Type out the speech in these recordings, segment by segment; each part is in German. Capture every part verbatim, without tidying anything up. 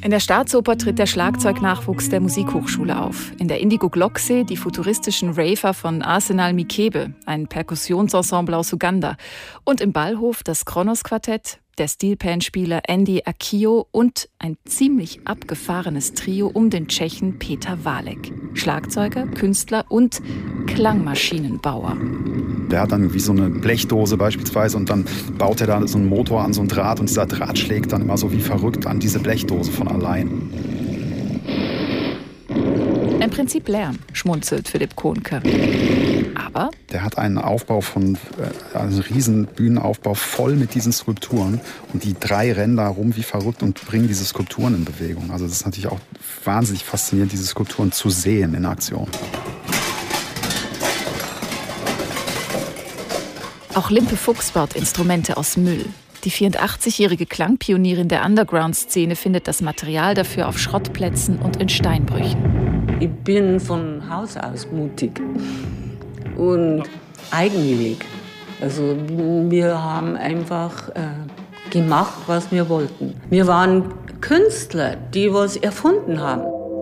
In der Staatsoper tritt der Schlagzeugnachwuchs der Musikhochschule auf. In der Indigo Glocksee die futuristischen Raver von Arsenal Mikebe, ein Perkussionsensemble aus Uganda. Und im Ballhof das Kronos-Quartett, der Steelpan-Spieler Andy Akio und ein ziemlich abgefahrenes Trio um den Tschechen Peter Walek. Schlagzeuger, Künstler und Klangmaschinenbauer. Der hat dann wie so eine Blechdose beispielsweise und dann baut er da so einen Motor an so einen Draht und dieser Draht schlägt dann immer so wie verrückt an diese Blechdose von allein. Im Prinzip Lärm, schmunzelt Philipp Kohnke. Aber der hat einen Aufbau von, äh, einen riesen Bühnenaufbau voll mit diesen Skulpturen und die drei rennen da rum wie verrückt und bringen diese Skulpturen in Bewegung. Also das ist natürlich auch wahnsinnig faszinierend, diese Skulpturen zu sehen in Aktion. Auch Limpe Fuchs baut Instrumente aus Müll. Die vierundachtzigjährige Klangpionierin der Underground-Szene findet das Material dafür auf Schrottplätzen und in Steinbrüchen. Ich bin von Haus aus mutig und eigenwillig. Also wir haben einfach äh, gemacht, was wir wollten. Wir waren Künstler, die was erfunden haben.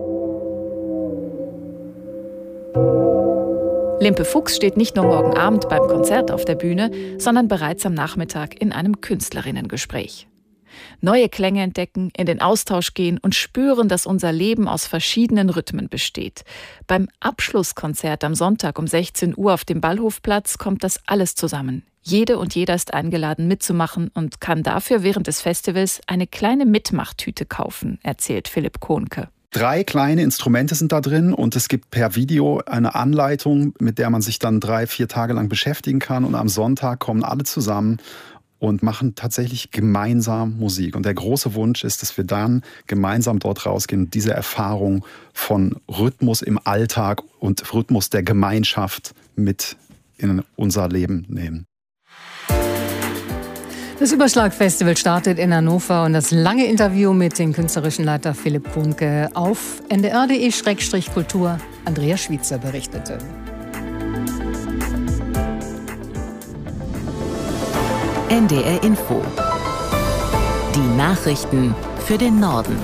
Limpe Fuchs steht nicht nur morgen Abend beim Konzert auf der Bühne, sondern bereits am Nachmittag in einem Künstlerinnengespräch. Neue Klänge entdecken, in den Austausch gehen und spüren, dass unser Leben aus verschiedenen Rhythmen besteht. Beim Abschlusskonzert am Sonntag um sechzehn Uhr auf dem Ballhofplatz kommt das alles zusammen. Jede und jeder ist eingeladen mitzumachen und kann dafür während des Festivals eine kleine Mitmachtüte kaufen, erzählt Philipp Kohnke. Drei kleine Instrumente sind da drin und es gibt per Video eine Anleitung, mit der man sich dann drei, vier Tage lang beschäftigen kann. Und am Sonntag kommen alle zusammen und machen tatsächlich gemeinsam Musik. Und der große Wunsch ist, dass wir dann gemeinsam dort rausgehen und diese Erfahrung von Rhythmus im Alltag und Rhythmus der Gemeinschaft mit in unser Leben nehmen. Das Überschlag-Festival startet in Hannover und das lange Interview mit dem künstlerischen Leiter Philipp Kohnke auf n d r punkt d e Schrägstrich Kultur. Andrea Schwitzer berichtete. N D R Info. Die Nachrichten für den Norden.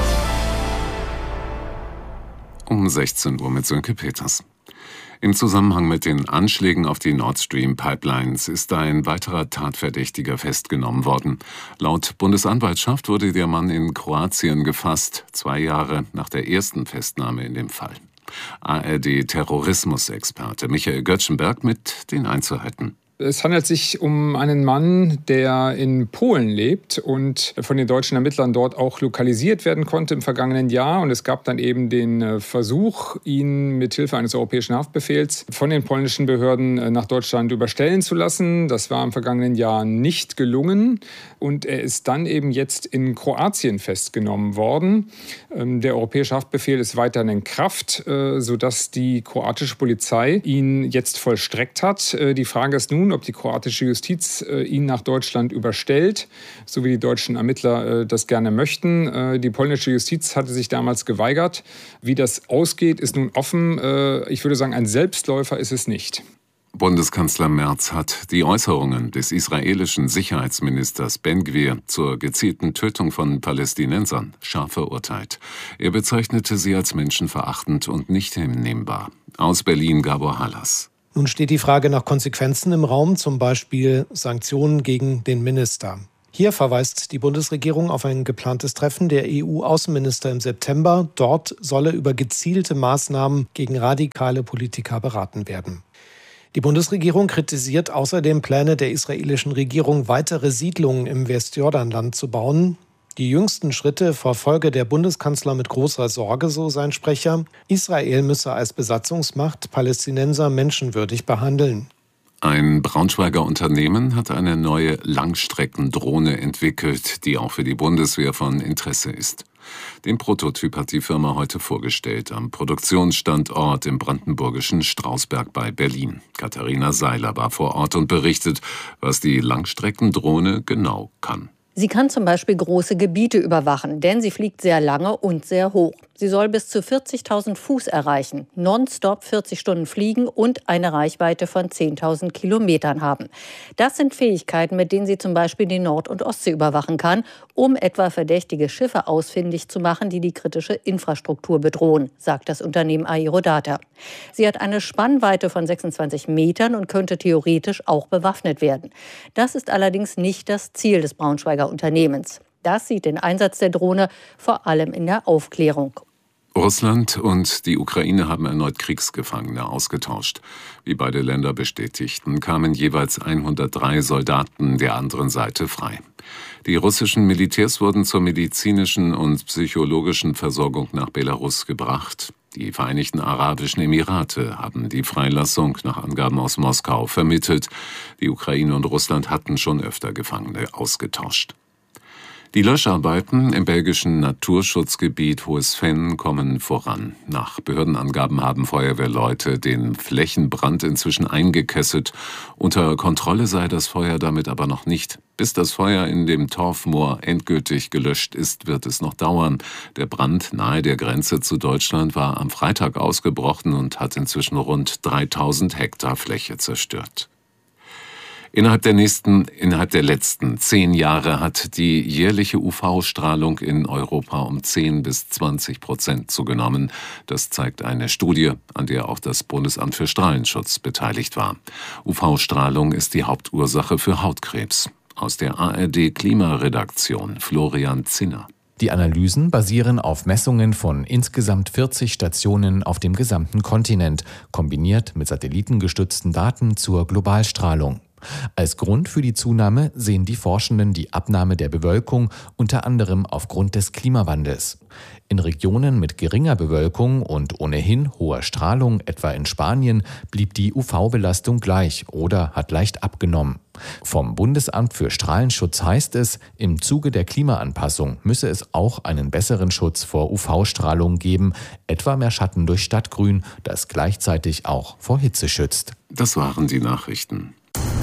Um sechzehn Uhr mit Sönke Peters. Im Zusammenhang mit den Anschlägen auf die Nord Stream Pipelines ist ein weiterer Tatverdächtiger festgenommen worden. Laut Bundesanwaltschaft wurde der Mann in Kroatien gefasst, zwei Jahre nach der ersten Festnahme in dem Fall. A R D-Terrorismusexperte Michael Göttschenberg mit den Einzelheiten. Es handelt sich um einen Mann, der in Polen lebt und von den deutschen Ermittlern dort auch lokalisiert werden konnte im vergangenen Jahr. Und es gab dann eben den Versuch, ihn mit Hilfe eines europäischen Haftbefehls von den polnischen Behörden nach Deutschland überstellen zu lassen. Das war im vergangenen Jahr nicht gelungen. Und er ist dann eben jetzt in Kroatien festgenommen worden. Der europäische Haftbefehl ist weiterhin in Kraft, sodass die kroatische Polizei ihn jetzt vollstreckt hat. Die Frage ist nun, ob die kroatische Justiz äh, ihn nach Deutschland überstellt, so wie die deutschen Ermittler äh, das gerne möchten. Äh, die polnische Justiz hatte sich damals geweigert. Wie das ausgeht, ist nun offen. Äh, ich würde sagen, ein Selbstläufer ist es nicht. Bundeskanzler Merz hat die Äußerungen des israelischen Sicherheitsministers Ben-Gvir zur gezielten Tötung von Palästinensern scharf verurteilt. Er bezeichnete sie als menschenverachtend und nicht hinnehmbar. Aus Berlin Gabor Hallas. Nun steht die Frage nach Konsequenzen im Raum, zum Beispiel Sanktionen gegen den Minister. Hier verweist die Bundesregierung auf ein geplantes Treffen der E U-Außenminister im September. Dort solle über gezielte Maßnahmen gegen radikale Politiker beraten werden. Die Bundesregierung kritisiert außerdem Pläne der israelischen Regierung, weitere Siedlungen im Westjordanland zu bauen. Die jüngsten Schritte verfolge der Bundeskanzler mit großer Sorge, so sein Sprecher. Israel müsse als Besatzungsmacht Palästinenser menschenwürdig behandeln. Ein Braunschweiger Unternehmen hat eine neue Langstreckendrohne entwickelt, die auch für die Bundeswehr von Interesse ist. Den Prototyp hat die Firma heute vorgestellt am Produktionsstandort im brandenburgischen Strausberg bei Berlin. Katharina Seiler war vor Ort und berichtet, was die Langstreckendrohne genau kann. Sie kann zum Beispiel große Gebiete überwachen, denn sie fliegt sehr lange und sehr hoch. Sie soll bis zu vierzigtausend Fuß erreichen, nonstop vierzig Stunden fliegen und eine Reichweite von zehntausend Kilometern haben. Das sind Fähigkeiten, mit denen sie zum Beispiel die Nord- und Ostsee überwachen kann, um etwa verdächtige Schiffe ausfindig zu machen, die die kritische Infrastruktur bedrohen, sagt das Unternehmen Aerodata. Sie hat eine Spannweite von sechsundzwanzig Metern und könnte theoretisch auch bewaffnet werden. Das ist allerdings nicht das Ziel des Braunschweiger Unternehmens. Das sieht den Einsatz der Drohne vor allem in der Aufklärung. Russland und die Ukraine haben erneut Kriegsgefangene ausgetauscht. Wie beide Länder bestätigten, kamen jeweils hundertdrei Soldaten der anderen Seite frei. Die russischen Militärs wurden zur medizinischen und psychologischen Versorgung nach Belarus gebracht. Die Vereinigten Arabischen Emirate haben die Freilassung nach Angaben aus Moskau vermittelt. Die Ukraine und Russland hatten schon öfter Gefangene ausgetauscht. Die Löscharbeiten im belgischen Naturschutzgebiet Hohes Venn kommen voran. Nach Behördenangaben haben Feuerwehrleute den Flächenbrand inzwischen eingekesselt. Unter Kontrolle sei das Feuer damit aber noch nicht. Bis das Feuer in dem Torfmoor endgültig gelöscht ist, wird es noch dauern. Der Brand nahe der Grenze zu Deutschland war am Freitag ausgebrochen und hat inzwischen rund dreitausend Hektar Fläche zerstört. Innerhalb der nächsten, innerhalb der letzten zehn Jahre hat die jährliche U V-Strahlung in Europa um zehn bis zwanzig Prozent zugenommen. Das zeigt eine Studie, an der auch das Bundesamt für Strahlenschutz beteiligt war. U V-Strahlung ist die Hauptursache für Hautkrebs. Aus der A R D-Klimaredaktion Florian Zinner. Die Analysen basieren auf Messungen von insgesamt vierzig Stationen auf dem gesamten Kontinent, kombiniert mit satellitengestützten Daten zur Globalstrahlung. Als Grund für die Zunahme sehen die Forschenden die Abnahme der Bewölkung, unter anderem aufgrund des Klimawandels. In Regionen mit geringer Bewölkung und ohnehin hoher Strahlung, etwa in Spanien, blieb die U V-Belastung gleich oder hat leicht abgenommen. Vom Bundesamt für Strahlenschutz heißt es, im Zuge der Klimaanpassung müsse es auch einen besseren Schutz vor U V-Strahlung geben, etwa mehr Schatten durch Stadtgrün, das gleichzeitig auch vor Hitze schützt. Das waren die Nachrichten.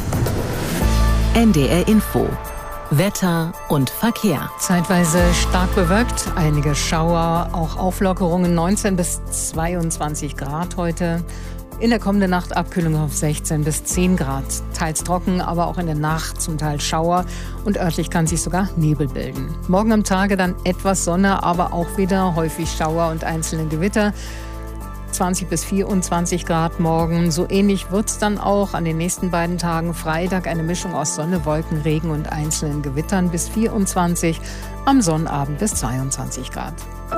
N D R Info. Wetter und Verkehr. Zeitweise stark bewölkt, einige Schauer, auch Auflockerungen, neunzehn bis zweiundzwanzig Grad heute. In der kommenden Nacht Abkühlung auf sechzehn bis zehn Grad. Teils trocken, aber auch in der Nacht zum Teil Schauer und örtlich kann sich sogar Nebel bilden. Morgen am Tage dann etwas Sonne, aber auch wieder häufig Schauer und einzelne Gewitter. zwanzig bis vierundzwanzig Grad morgen. So ähnlich wird es dann auch an den nächsten beiden Tagen. Freitag eine Mischung aus Sonne, Wolken, Regen und einzelnen Gewittern bis vierundzwanzig. Am Sonnabend bis zweiundzwanzig Grad.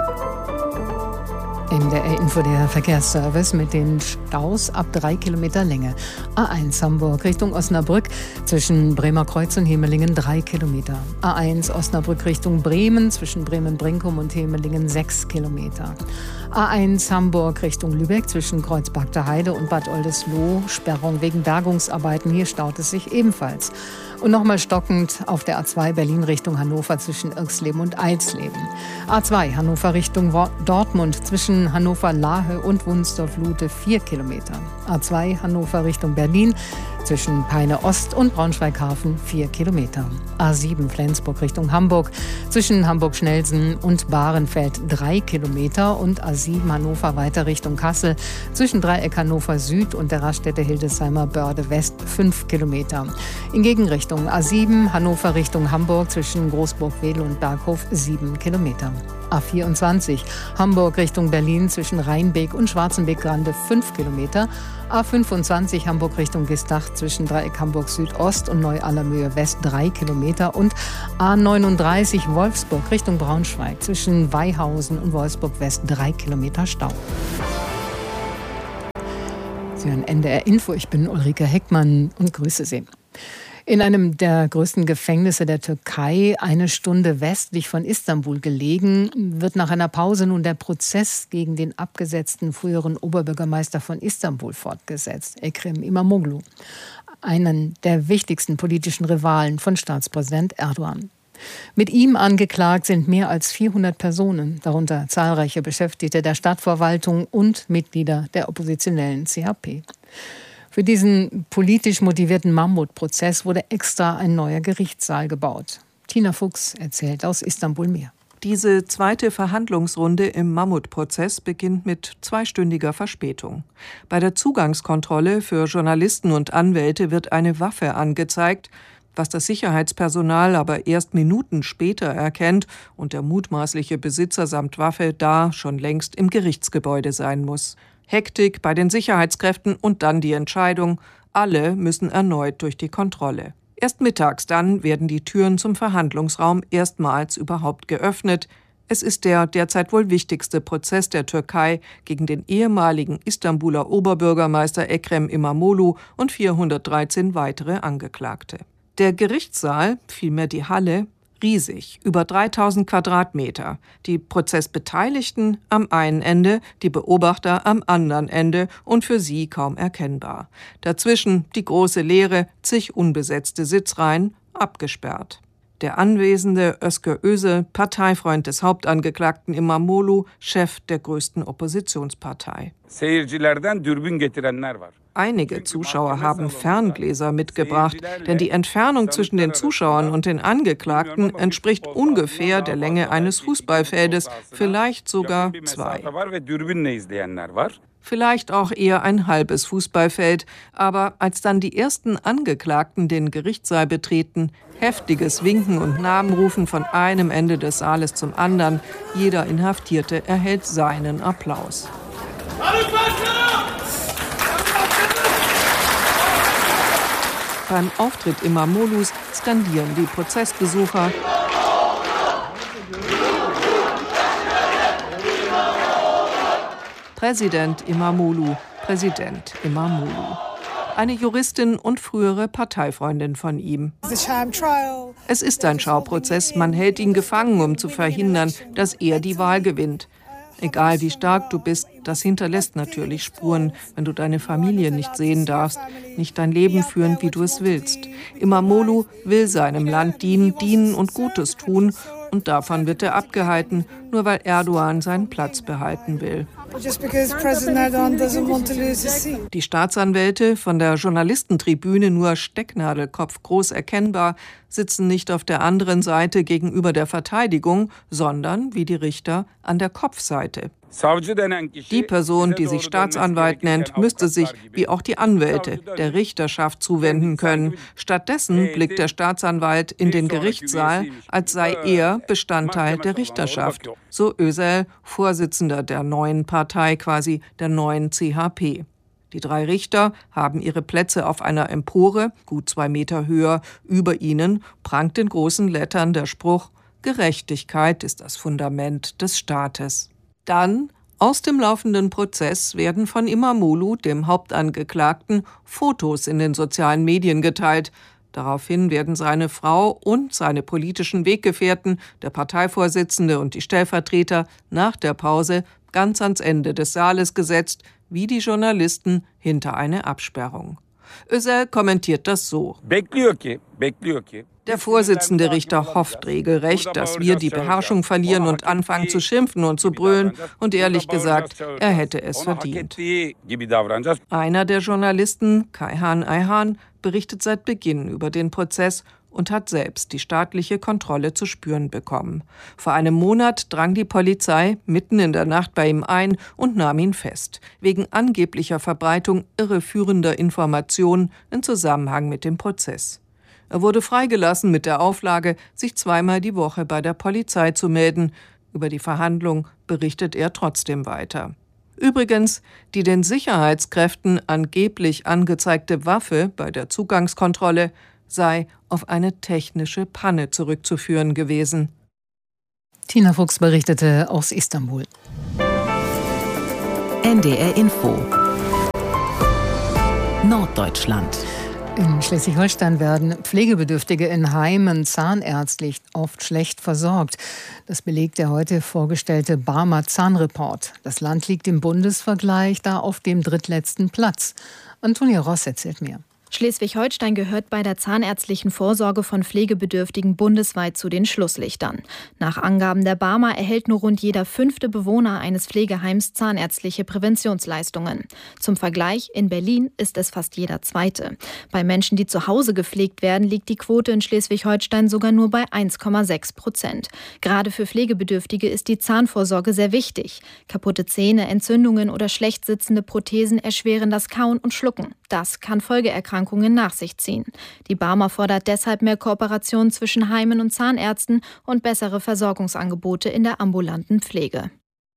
In der Info der Verkehrsservice mit den Staus ab drei Kilometer Länge. A eins Hamburg Richtung Osnabrück zwischen Bremer Kreuz und Hemelingen drei Kilometer. A eins Osnabrück Richtung Bremen zwischen Bremen-Brinkum und Hemelingen sechs Kilometer. A eins Hamburg Richtung Lübeck zwischen Kreuzberg der Heide und Bad Oldesloe. Sperrung wegen Bergungsarbeiten. Hier staut es sich ebenfalls. Und nochmal stockend auf der A zwei Berlin Richtung Hannover zwischen Irxleben und Eilsleben. A zwei Hannover Richtung Dortmund zwischen Hannover-Lahe und Wunsdorf-Lute vier Kilometer. A zwei Hannover Richtung Berlin zwischen Peine Ost und Braunschweig-Hafen vier Kilometer. A sieben Flensburg Richtung Hamburg zwischen Hamburg-Schnelsen und Bahrenfeld drei Kilometer und A sieben Hannover weiter Richtung Kassel zwischen Dreieck Hannover Süd und der Raststätte Hildesheimer Börde West fünf Kilometer. In Gegenrichtung A sieben Hannover Richtung Hamburg zwischen Großburg-Wedel und Berghof sieben Kilometer. A vierundzwanzig Hamburg Richtung Berlin zwischen Rheinbeek und Schwarzenbeek-Grande fünf Kilometer. A fünfundzwanzig Hamburg Richtung Gistach zwischen Dreieck Hamburg Südost und Neu-Allermöhe West drei Kilometer und A neununddreißig Wolfsburg Richtung Braunschweig zwischen Weihausen und Wolfsburg West drei Kilometer Stau. Sie hören N D R Info, ich bin Ulrike Heckmann und grüße Sie. In einem der größten Gefängnisse der Türkei, eine Stunde westlich von Istanbul gelegen, wird nach einer Pause nun der Prozess gegen den abgesetzten früheren Oberbürgermeister von Istanbul fortgesetzt, Ekrem İmamoğlu, einen der wichtigsten politischen Rivalen von Staatspräsident Erdogan. Mit ihm angeklagt sind mehr als vierhundert Personen, darunter zahlreiche Beschäftigte der Stadtverwaltung und Mitglieder der oppositionellen C H P. Für diesen politisch motivierten Mammutprozess wurde extra ein neuer Gerichtssaal gebaut. Tina Fuchs erzählt aus Istanbul mehr. Diese zweite Verhandlungsrunde im Mammutprozess beginnt mit zweistündiger Verspätung. Bei der Zugangskontrolle für Journalisten und Anwälte wird eine Waffe angezeigt, was das Sicherheitspersonal aber erst Minuten später erkennt und der mutmaßliche Besitzer samt Waffe da schon längst im Gerichtsgebäude sein muss. Hektik bei den Sicherheitskräften und dann die Entscheidung, alle müssen erneut durch die Kontrolle. Erst mittags dann werden die Türen zum Verhandlungsraum erstmals überhaupt geöffnet. Es ist der derzeit wohl wichtigste Prozess der Türkei gegen den ehemaligen Istanbuler Oberbürgermeister Ekrem İmamoğlu und vierhundertdreizehn weitere Angeklagte. Der Gerichtssaal, vielmehr die Halle, riesig, über dreitausend Quadratmeter. Die Prozessbeteiligten am einen Ende, die Beobachter am anderen Ende und für sie kaum erkennbar. Dazwischen die große Leere, zig unbesetzte Sitzreihen, abgesperrt. Der anwesende Özgür Özel, Parteifreund des Hauptangeklagten İmamoğlu, Chef der größten Oppositionspartei. Einige Zuschauer haben Ferngläser mitgebracht, denn die Entfernung zwischen den Zuschauern und den Angeklagten entspricht ungefähr der Länge eines Fußballfeldes, vielleicht sogar zwei. Vielleicht auch eher ein halbes Fußballfeld, aber als dann die ersten Angeklagten den Gerichtssaal betreten, heftiges Winken und Namenrufen von einem Ende des Saales zum anderen, jeder Inhaftierte erhält seinen Applaus. Beim Auftritt İmamoğlu's skandieren die Prozessbesucher: Präsident İmamoğlu, Präsident İmamoğlu. Eine Juristin und frühere Parteifreundin von ihm. Es ist ein Schauprozess, man hält ihn gefangen, um zu verhindern, dass er die Wahl gewinnt. Egal wie stark du bist, das hinterlässt natürlich Spuren, wenn du deine Familie nicht sehen darfst, nicht dein Leben führen, wie du es willst. İmamoğlu will seinem Land dienen, dienen und Gutes tun, und davon wird er abgehalten, nur weil Erdogan seinen Platz behalten will. Die Staatsanwälte, von der Journalistentribüne nur stecknadelkopfgroß erkennbar, sitzen nicht auf der anderen Seite gegenüber der Verteidigung, sondern, wie die Richter, an der Kopfseite. Die Person, die sich Staatsanwalt nennt, müsste sich, wie auch die Anwälte, der Richterschaft zuwenden können. Stattdessen blickt der Staatsanwalt in den Gerichtssaal, als sei er Bestandteil der Richterschaft. So Özel, Vorsitzender der neuen Partei, quasi der neuen C H P. Die drei Richter haben ihre Plätze auf einer Empore, gut zwei Meter höher. Über ihnen prangt in großen Lettern der Spruch: Gerechtigkeit ist das Fundament des Staates. Dann, aus dem laufenden Prozess, werden von İmamoğlu, dem Hauptangeklagten, Fotos in den sozialen Medien geteilt. Daraufhin werden seine Frau und seine politischen Weggefährten, der Parteivorsitzende und die Stellvertreter, nach der Pause ganz ans Ende des Saales gesetzt, wie die Journalisten hinter eine Absperrung. Özel kommentiert das so: Der Vorsitzende Richter hofft regelrecht, dass wir die Beherrschung verlieren und anfangen zu schimpfen und zu brüllen, und ehrlich gesagt, er hätte es verdient. Einer der Journalisten, Kayhan Ayhan, berichtet seit Beginn über den Prozess und hat selbst die staatliche Kontrolle zu spüren bekommen. Vor einem Monat drang die Polizei mitten in der Nacht bei ihm ein und nahm ihn fest, wegen angeblicher Verbreitung irreführender Informationen in Zusammenhang mit dem Prozess. Er wurde freigelassen mit der Auflage, sich zweimal die Woche bei der Polizei zu melden. Über die Verhandlung berichtet er trotzdem weiter. Übrigens, die den Sicherheitskräften angeblich angezeigte Waffe bei der Zugangskontrolle sei auf eine technische Panne zurückzuführen gewesen. Tina Fuchs berichtete aus Istanbul. N D R Info Norddeutschland. In Schleswig-Holstein werden Pflegebedürftige in Heimen zahnärztlich oft schlecht versorgt. Das belegt der heute vorgestellte Barmer Zahnreport. Das Land liegt im Bundesvergleich da auf dem drittletzten Platz. Antonia Ross erzählt mehr. Schleswig-Holstein gehört bei der zahnärztlichen Vorsorge von Pflegebedürftigen bundesweit zu den Schlusslichtern. Nach Angaben der Barmer erhält nur rund jeder fünfte Bewohner eines Pflegeheims zahnärztliche Präventionsleistungen. Zum Vergleich, in Berlin ist es fast jeder zweite. Bei Menschen, die zu Hause gepflegt werden, liegt die Quote in Schleswig-Holstein sogar nur bei eins Komma sechs Prozent. Gerade für Pflegebedürftige ist die Zahnvorsorge sehr wichtig. Kaputte Zähne, Entzündungen oder schlecht sitzende Prothesen erschweren das Kauen und Schlucken. Das kann Folgeerkrankungen nach sich ziehen. Die Barmer fordert deshalb mehr Kooperation zwischen Heimen und Zahnärzten und bessere Versorgungsangebote in der ambulanten Pflege.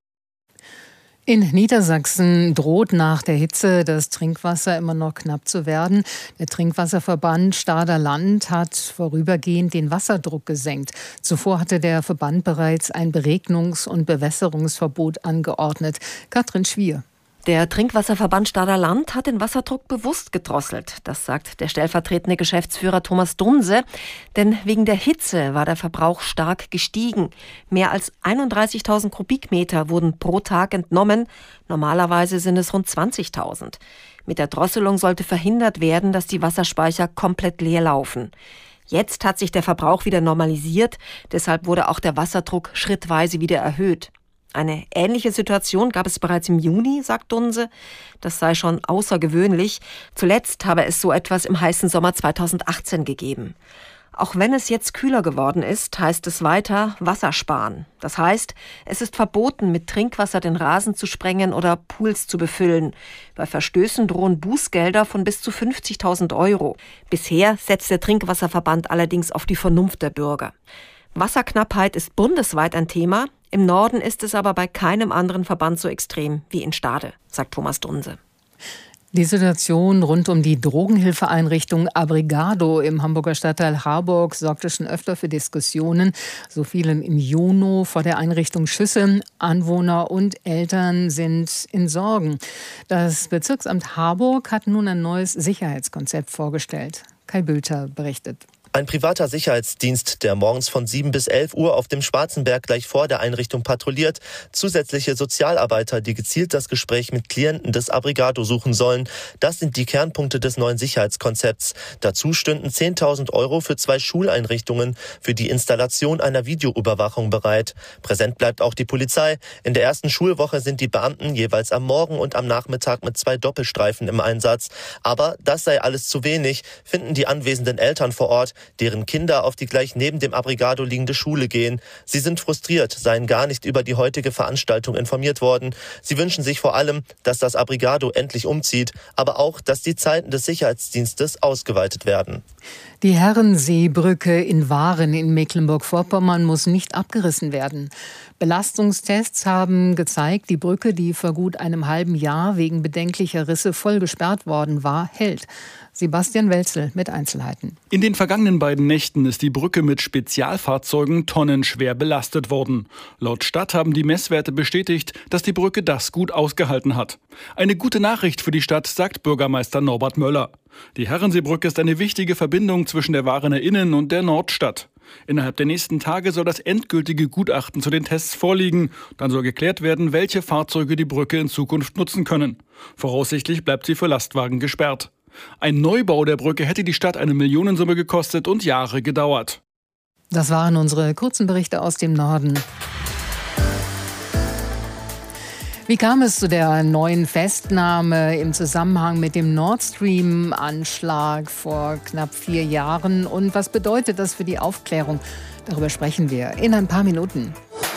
In Niedersachsen droht nach der Hitze das Trinkwasser immer noch knapp zu werden. Der Trinkwasserverband Stadter Land hat vorübergehend den Wasserdruck gesenkt. Zuvor hatte der Verband bereits ein Beregnungs- und Bewässerungsverbot angeordnet. Katrin Schwier. Der Trinkwasserverband Stadter Land hat den Wasserdruck bewusst gedrosselt. Das sagt der stellvertretende Geschäftsführer Thomas Dunse. Denn wegen der Hitze war der Verbrauch stark gestiegen. Mehr als einunddreißigtausend Kubikmeter wurden pro Tag entnommen. Normalerweise sind es rund zwanzigtausend. Mit der Drosselung sollte verhindert werden, dass die Wasserspeicher komplett leer laufen. Jetzt hat sich der Verbrauch wieder normalisiert. Deshalb wurde auch der Wasserdruck schrittweise wieder erhöht. Eine ähnliche Situation gab es bereits im Juni, sagt Dunse. Das sei schon außergewöhnlich. Zuletzt habe es so etwas im heißen Sommer zweitausendachtzehn gegeben. Auch wenn es jetzt kühler geworden ist, heißt es weiter Wasser sparen. Das heißt, es ist verboten, mit Trinkwasser den Rasen zu sprengen oder Pools zu befüllen. Bei Verstößen drohen Bußgelder von bis zu fünfzigtausend Euro. Bisher setzt der Trinkwasserverband allerdings auf die Vernunft der Bürger. Wasserknappheit ist bundesweit ein Thema. Im Norden ist es aber bei keinem anderen Verband so extrem wie in Stade, sagt Thomas Dunse. Die Situation rund um die Drogenhilfeeinrichtung Abrigado im Hamburger Stadtteil Harburg sorgte schon öfter für Diskussionen. So fielen im Juni vor der Einrichtung Schüsse. Anwohner und Eltern sind in Sorgen. Das Bezirksamt Harburg hat nun ein neues Sicherheitskonzept vorgestellt. Kai Bülter berichtet. Ein privater Sicherheitsdienst, der morgens von sieben bis elf Uhr auf dem Schwarzenberg gleich vor der Einrichtung patrouilliert. Zusätzliche Sozialarbeiter, die gezielt das Gespräch mit Klienten des Abrigado suchen sollen. Das sind die Kernpunkte des neuen Sicherheitskonzepts. Dazu stünden zehntausend Euro für zwei Schuleinrichtungen für die Installation einer Videoüberwachung bereit. Präsent bleibt auch die Polizei. In der ersten Schulwoche sind die Beamten jeweils am Morgen und am Nachmittag mit zwei Doppelstreifen im Einsatz. Aber das sei alles zu wenig, finden die anwesenden Eltern vor Ort, deren Kinder auf die gleich neben dem Abrigado liegende Schule gehen. Sie sind frustriert, seien gar nicht über die heutige Veranstaltung informiert worden. Sie wünschen sich vor allem, dass das Abrigado endlich umzieht, aber auch, dass die Zeiten des Sicherheitsdienstes ausgeweitet werden. Die Herrenseebrücke in Waren in Mecklenburg-Vorpommern muss nicht abgerissen werden. Belastungstests haben gezeigt, die Brücke, die vor gut einem halben Jahr wegen bedenklicher Risse voll gesperrt worden war, hält. Sebastian Welzel mit Einzelheiten. In den vergangenen beiden Nächten ist die Brücke mit Spezialfahrzeugen tonnenschwer belastet worden. Laut Stadt haben die Messwerte bestätigt, dass die Brücke das gut ausgehalten hat. Eine gute Nachricht für die Stadt, sagt Bürgermeister Norbert Möller. Die Herrenseebrücke ist eine wichtige Verbindung zwischen der Warener Innen- und der Nordstadt. Innerhalb der nächsten Tage soll das endgültige Gutachten zu den Tests vorliegen. Dann soll geklärt werden, welche Fahrzeuge die Brücke in Zukunft nutzen können. Voraussichtlich bleibt sie für Lastwagen gesperrt. Ein Neubau der Brücke hätte die Stadt eine Millionensumme gekostet und Jahre gedauert. Das waren unsere kurzen Berichte aus dem Norden. Wie kam es zu der neuen Festnahme im Zusammenhang mit dem Nord Stream-Anschlag vor knapp vier Jahren? Und was bedeutet das für die Aufklärung? Darüber sprechen wir in ein paar Minuten.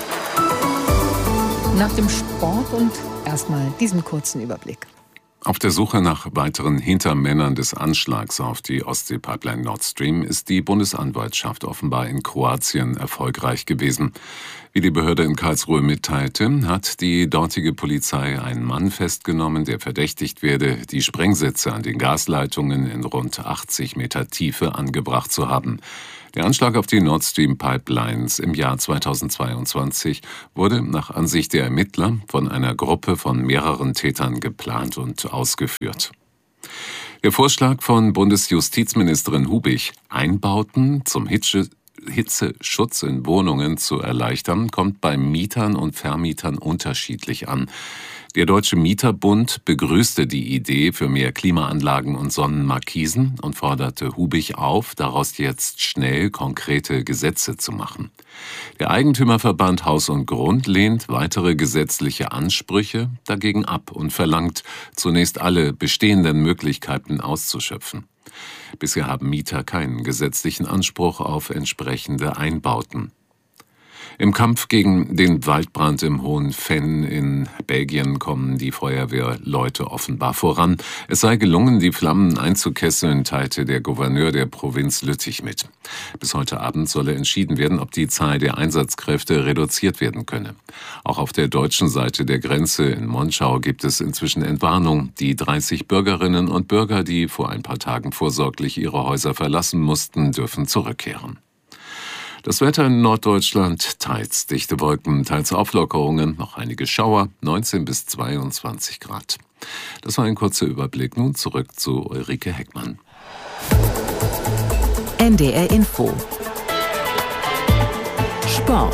Nach dem Sport und erstmal diesen kurzen Überblick. Auf der Suche nach weiteren Hintermännern des Anschlags auf die Ostsee-Pipeline Nord Stream ist die Bundesanwaltschaft offenbar in Kroatien erfolgreich gewesen. Wie die Behörde in Karlsruhe mitteilte, hat die dortige Polizei einen Mann festgenommen, der verdächtigt werde, die Sprengsätze an den Gasleitungen in rund achtzig Meter Tiefe angebracht zu haben. Der Anschlag auf die Nord Stream Pipelines im Jahr zweitausendzweiundzwanzig wurde nach Ansicht der Ermittler von einer Gruppe von mehreren Tätern geplant und ausgeführt. Der Vorschlag von Bundesjustizministerin Hubig, Einbauten zum Hitze Hitzeschutz in Wohnungen zu erleichtern, kommt bei Mietern und Vermietern unterschiedlich an. Der Deutsche Mieterbund begrüßte die Idee für mehr Klimaanlagen und Sonnenmarkisen und forderte Hubig auf, daraus jetzt schnell konkrete Gesetze zu machen. Der Eigentümerverband Haus und Grund lehnt weitere gesetzliche Ansprüche dagegen ab und verlangt, zunächst alle bestehenden Möglichkeiten auszuschöpfen. Bisher haben Mieter keinen gesetzlichen Anspruch auf entsprechende Einbauten. Im Kampf gegen den Waldbrand im Hohen Venn in Belgien kommen die Feuerwehrleute offenbar voran. Es sei gelungen, die Flammen einzukesseln, teilte der Gouverneur der Provinz Lüttich mit. Bis heute Abend solle entschieden werden, ob die Zahl der Einsatzkräfte reduziert werden könne. Auch auf der deutschen Seite der Grenze in Monschau gibt es inzwischen Entwarnung. Die dreißig Bürgerinnen und Bürger, die vor ein paar Tagen vorsorglich ihre Häuser verlassen mussten, dürfen zurückkehren. Das Wetter in Norddeutschland, teils dichte Wolken, teils Auflockerungen, noch einige Schauer, neunzehn bis zweiundzwanzig Grad. Das war ein kurzer Überblick. Nun zurück zu Ulrike Heckmann. N D R Info. Sport.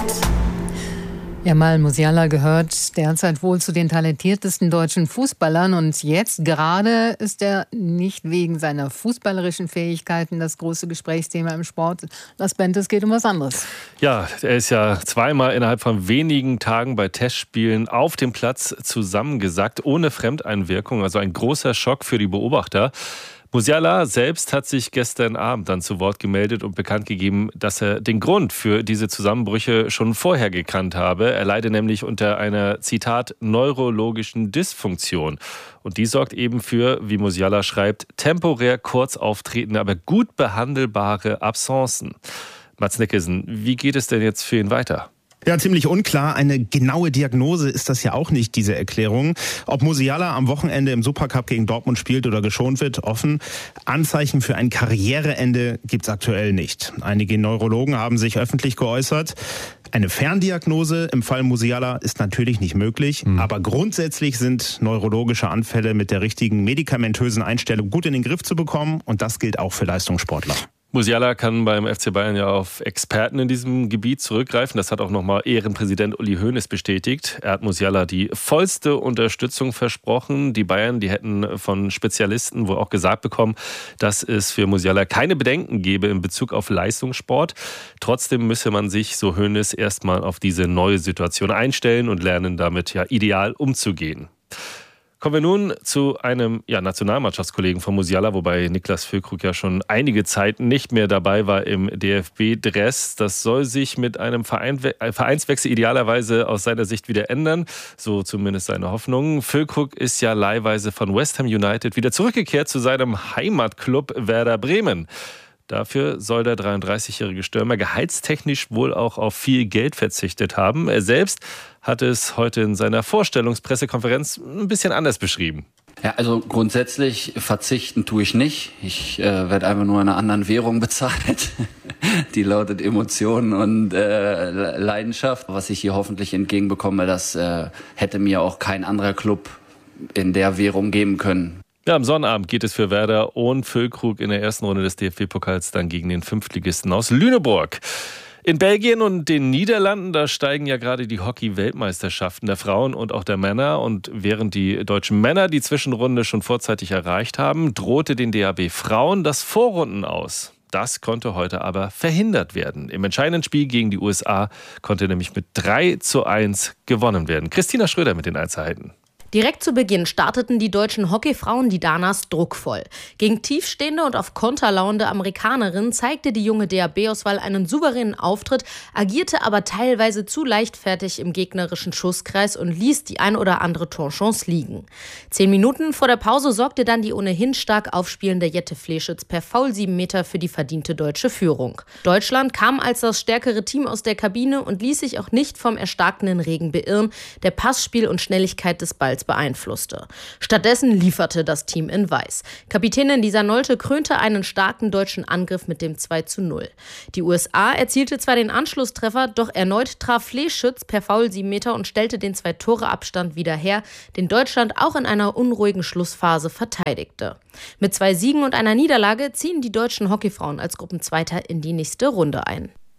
Jamal Musiala gehört derzeit wohl zu den talentiertesten deutschen Fußballern und jetzt gerade ist er nicht wegen seiner fußballerischen Fähigkeiten das große Gesprächsthema im Sport. Las Bente, es geht um was anderes. Ja, er ist ja zweimal innerhalb von wenigen Tagen bei Testspielen auf dem Platz zusammengesackt, ohne Fremdeinwirkung, also ein großer Schock für die Beobachter. Musiala selbst hat sich gestern Abend dann zu Wort gemeldet und bekannt gegeben, dass er den Grund für diese Zusammenbrüche schon vorher gekannt habe. Er leide nämlich unter einer, Zitat, neurologischen Dysfunktion. Und die sorgt eben für, wie Musiala schreibt, temporär kurz auftretende, aber gut behandelbare Absenzen. Mats Nickersen, wie geht es denn jetzt für ihn weiter? Ja, ziemlich unklar. Eine genaue Diagnose ist das ja auch nicht, diese Erklärung. Ob Musiala am Wochenende im Supercup gegen Dortmund spielt oder geschont wird, offen. Anzeichen für ein Karriereende gibt's aktuell nicht. Einige Neurologen haben sich öffentlich geäußert. Eine Ferndiagnose im Fall Musiala ist natürlich nicht möglich, mhm. aber grundsätzlich sind neurologische Anfälle mit der richtigen medikamentösen Einstellung gut in den Griff zu bekommen und das gilt auch für Leistungssportler. Musiala kann beim F C Bayern ja auf Experten in diesem Gebiet zurückgreifen. Das hat auch nochmal Ehrenpräsident Uli Hoeneß bestätigt. Er hat Musiala die vollste Unterstützung versprochen. Die Bayern, die hätten von Spezialisten wohl auch gesagt bekommen, dass es für Musiala keine Bedenken gebe in Bezug auf Leistungssport. Trotzdem müsse man sich, so Hoeneß, erstmal auf diese neue Situation einstellen und lernen, damit ja ideal umzugehen. Kommen wir nun zu einem ja, Nationalmannschaftskollegen von Musiala, wobei Niklas Füllkrug ja schon einige Zeit nicht mehr dabei war im D F B-Dress. Das soll sich mit einem Verein, Vereinswechsel idealerweise aus seiner Sicht wieder ändern, so zumindest seine Hoffnung. Füllkrug ist ja leihweise von West Ham United wieder zurückgekehrt zu seinem Heimatclub Werder Bremen. Dafür soll der dreiunddreißigjährige Stürmer gehaltstechnisch wohl auch auf viel Geld verzichtet haben. Er selbst hat es heute in seiner Vorstellungspressekonferenz ein bisschen anders beschrieben. Ja, also grundsätzlich verzichten tue ich nicht. Ich äh, werde einfach nur in einer anderen Währung bezahlt. Die lautet Emotionen und äh, Leidenschaft. Was ich hier hoffentlich entgegenbekomme, das äh, hätte mir auch kein anderer Club in der Währung geben können. Ja, am Sonnabend geht es für Werder und Füllkrug in der ersten Runde des D F B-Pokals dann gegen den Fünftligisten aus Lüneburg. In Belgien und den Niederlanden, da steigen ja gerade die Hockey-Weltmeisterschaften der Frauen und auch der Männer. Und während die deutschen Männer die Zwischenrunde schon vorzeitig erreicht haben, drohte den D H B Frauen das Vorrunden aus. Das konnte heute aber verhindert werden. Im entscheidenden Spiel gegen die U S A konnte nämlich mit drei zu eins gewonnen werden. Christina Schröder mit den Einzelheiten. Direkt zu Beginn starteten die deutschen Hockeyfrauen die Danas druckvoll. Gegen tiefstehende und auf Konter lauernde Amerikanerinnen zeigte die junge D H B-Auswahl einen souveränen Auftritt, agierte aber teilweise zu leichtfertig im gegnerischen Schusskreis und ließ die ein oder andere Torchance liegen. Zehn Minuten vor der Pause sorgte dann die ohnehin stark aufspielende Jette Fleschitz per Foul sieben Meter für die verdiente deutsche Führung. Deutschland kam als das stärkere Team aus der Kabine und ließ sich auch nicht vom erstarkenden Regen beirren, der Passspiel und Schnelligkeit des Balls beeinflusste. Stattdessen lieferte das Team in Weiß. Kapitänin Lisa Nolte krönte einen starken deutschen Angriff mit dem zwei zu null. Die U S A erzielte zwar den Anschlusstreffer, doch erneut traf Fleschitz per Foul sieben Meter und stellte den Zwei-Tore-Abstand wieder her, den Deutschland auch in einer unruhigen Schlussphase verteidigte. Mit zwei Siegen und einer Niederlage ziehen die deutschen Hockeyfrauen als Gruppenzweiter in die nächste Runde ein.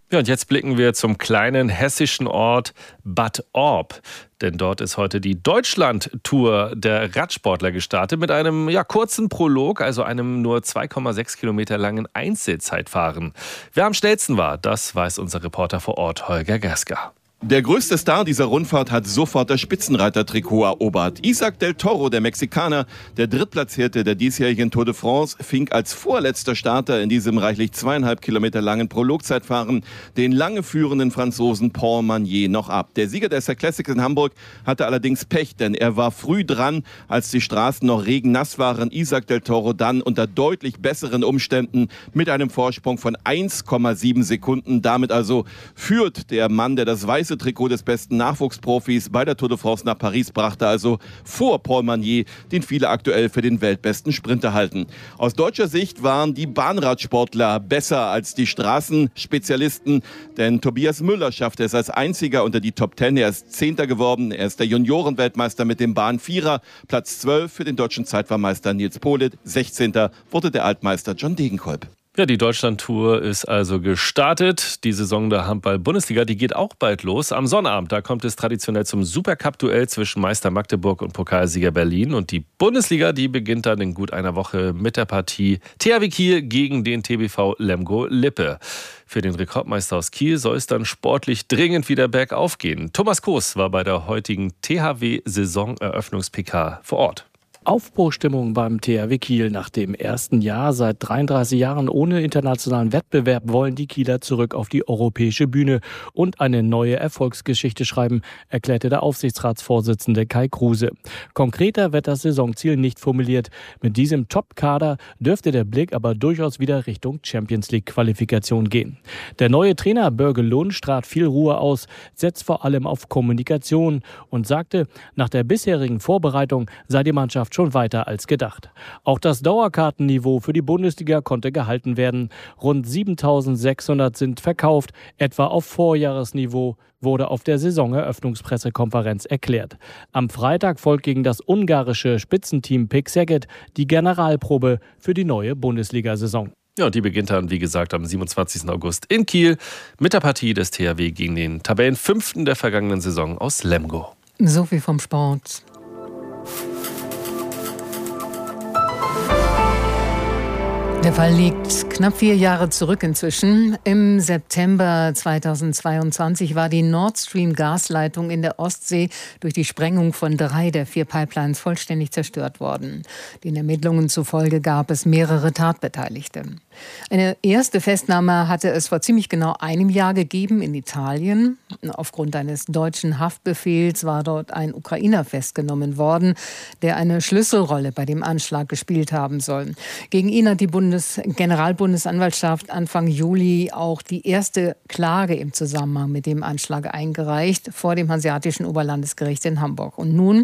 Ja, und jetzt blicken wir zum kleinen hessischen Ort Bad Orb. Denn dort ist heute die Deutschland-Tour der Radsportler gestartet mit einem ja, kurzen Prolog, also einem nur zwei Komma sechs Kilometer langen Einzelzeitfahren. Wer am schnellsten war, das weiß unser Reporter vor Ort, Holger Gersker. Der größte Star dieser Rundfahrt hat sofort das Spitzenreiter-Trikot erobert. Isaac del Toro, der Mexikaner, der Drittplatzierte der diesjährigen Tour de France, fing als vorletzter Starter in diesem reichlich zweieinhalb Kilometer langen Prologzeitfahren den lange führenden Franzosen Paul Magnier noch ab. Der Sieger der S R Classics in Hamburg hatte allerdings Pech, denn er war früh dran, als die Straßen noch regennass waren. Isaac del Toro dann unter deutlich besseren Umständen mit einem Vorsprung von eins Komma sieben Sekunden. Damit also führt der Mann, der das weiße Trikot des besten Nachwuchsprofis bei der Tour de France nach Paris brachte, also vor Paul Magnier, den viele aktuell für den weltbesten Sprinter halten. Aus deutscher Sicht waren die Bahnradsportler besser als die Straßenspezialisten, denn Tobias Müller schaffte es als einziger unter die Top Ten. Er ist Zehnter geworden, er ist der Juniorenweltmeister mit dem Bahnvierer, Platz zwölf für den deutschen Zeitfahrmeister Nils Politt, sechzehnter wurde der Altmeister John Degenkolb. Ja, die Deutschlandtour ist also gestartet. Die Saison der Handball-Bundesliga, die geht auch bald los. Am Sonnabend, da kommt es traditionell zum Supercup-Duell zwischen Meister Magdeburg und Pokalsieger Berlin. Und die Bundesliga, die beginnt dann in gut einer Woche mit der Partie T H W Kiel gegen den T B V Lemgo-Lippe. Für den Rekordmeister aus Kiel soll es dann sportlich dringend wieder bergauf gehen. Thomas Koos war bei der heutigen T H W-Saisoneröffnungs-P K vor Ort. Aufbruchstimmung beim T H W Kiel. Nach dem ersten Jahr seit dreiunddreißig Jahren ohne internationalen Wettbewerb wollen die Kieler zurück auf die europäische Bühne und eine neue Erfolgsgeschichte schreiben, erklärte der Aufsichtsratsvorsitzende Kai Kruse. Konkreter wird das Saisonziel nicht formuliert. Mit diesem Top-Kader dürfte der Blick aber durchaus wieder Richtung Champions-League-Qualifikation gehen. Der neue Trainer Börge Lund strahlt viel Ruhe aus, setzt vor allem auf Kommunikation und sagte, nach der bisherigen Vorbereitung sei die Mannschaft schon weiter als gedacht. Auch das Dauerkartenniveau für die Bundesliga konnte gehalten werden. Rund siebentausendsechshundert sind verkauft, etwa auf Vorjahresniveau, wurde auf der Saisoneröffnungspressekonferenz erklärt. Am Freitag folgt gegen das ungarische Spitzenteam Pick Szeged die Generalprobe für die neue Bundesliga-Saison. Ja, und die beginnt dann, wie gesagt, am siebenundzwanzigsten August in Kiel mit der Partie des T H W gegen den Tabellenfünften der vergangenen Saison aus Lemgo. So viel vom Sport. Der Fall liegt knapp vier Jahre zurück inzwischen. Im September zweitausendzweiundzwanzig war die Nord Stream Gasleitung in der Ostsee durch die Sprengung von drei der vier Pipelines vollständig zerstört worden. Den Ermittlungen zufolge gab es mehrere Tatbeteiligte. Eine erste Festnahme hatte es vor ziemlich genau einem Jahr gegeben in Italien. Aufgrund eines deutschen Haftbefehls war dort ein Ukrainer festgenommen worden, der eine Schlüsselrolle bei dem Anschlag gespielt haben soll. Gegen ihn hat die Bundes- Generalbundesanwaltschaft Anfang Juli auch die erste Klage im Zusammenhang mit dem Anschlag eingereicht vor dem Hanseatischen Oberlandesgericht in Hamburg. Und nun,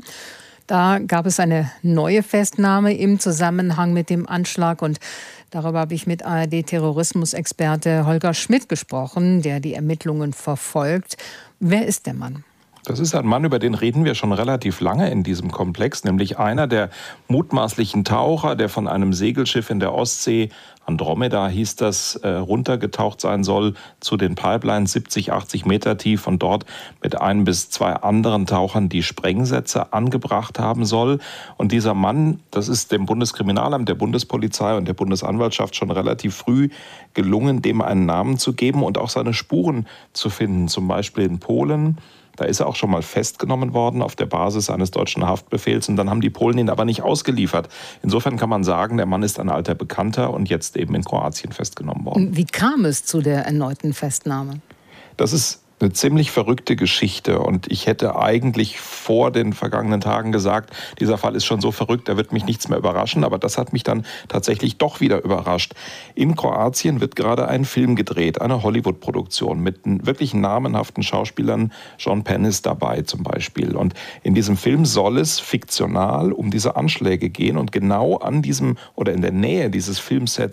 da gab es eine neue Festnahme im Zusammenhang mit dem Anschlag und darüber habe ich mit A R D-Terrorismusexperte Holger Schmidt gesprochen, der die Ermittlungen verfolgt. Wer ist der Mann? Das ist ein Mann, über den reden wir schon relativ lange in diesem Komplex, nämlich einer der mutmaßlichen Taucher, der von einem Segelschiff in der Ostsee, Andromeda hieß das, äh, runtergetaucht sein soll zu den Pipelines, siebzig, achtzig Meter tief, und dort mit ein bis zwei anderen Tauchern die Sprengsätze angebracht haben soll. Und dieser Mann, das ist dem Bundeskriminalamt, der Bundespolizei und der Bundesanwaltschaft schon relativ früh gelungen, dem einen Namen zu geben und auch seine Spuren zu finden, zum Beispiel in Polen. Da ist er auch schon mal festgenommen worden auf der Basis eines deutschen Haftbefehls, und dann haben die Polen ihn aber nicht ausgeliefert. Insofern kann man sagen, der Mann ist ein alter Bekannter und jetzt eben in Kroatien festgenommen worden. Wie kam es zu der erneuten Festnahme? Das ist eine ziemlich verrückte Geschichte, und ich hätte eigentlich vor den vergangenen Tagen gesagt, dieser Fall ist schon so verrückt, da wird mich nichts mehr überraschen, aber das hat mich dann tatsächlich doch wieder überrascht. In Kroatien wird gerade ein Film gedreht, eine Hollywood-Produktion mit wirklich namenhaften Schauspielern. Sean Penn ist dabei zum Beispiel, und in diesem Film soll es fiktional um diese Anschläge gehen, und genau an diesem oder in der Nähe dieses Filmsets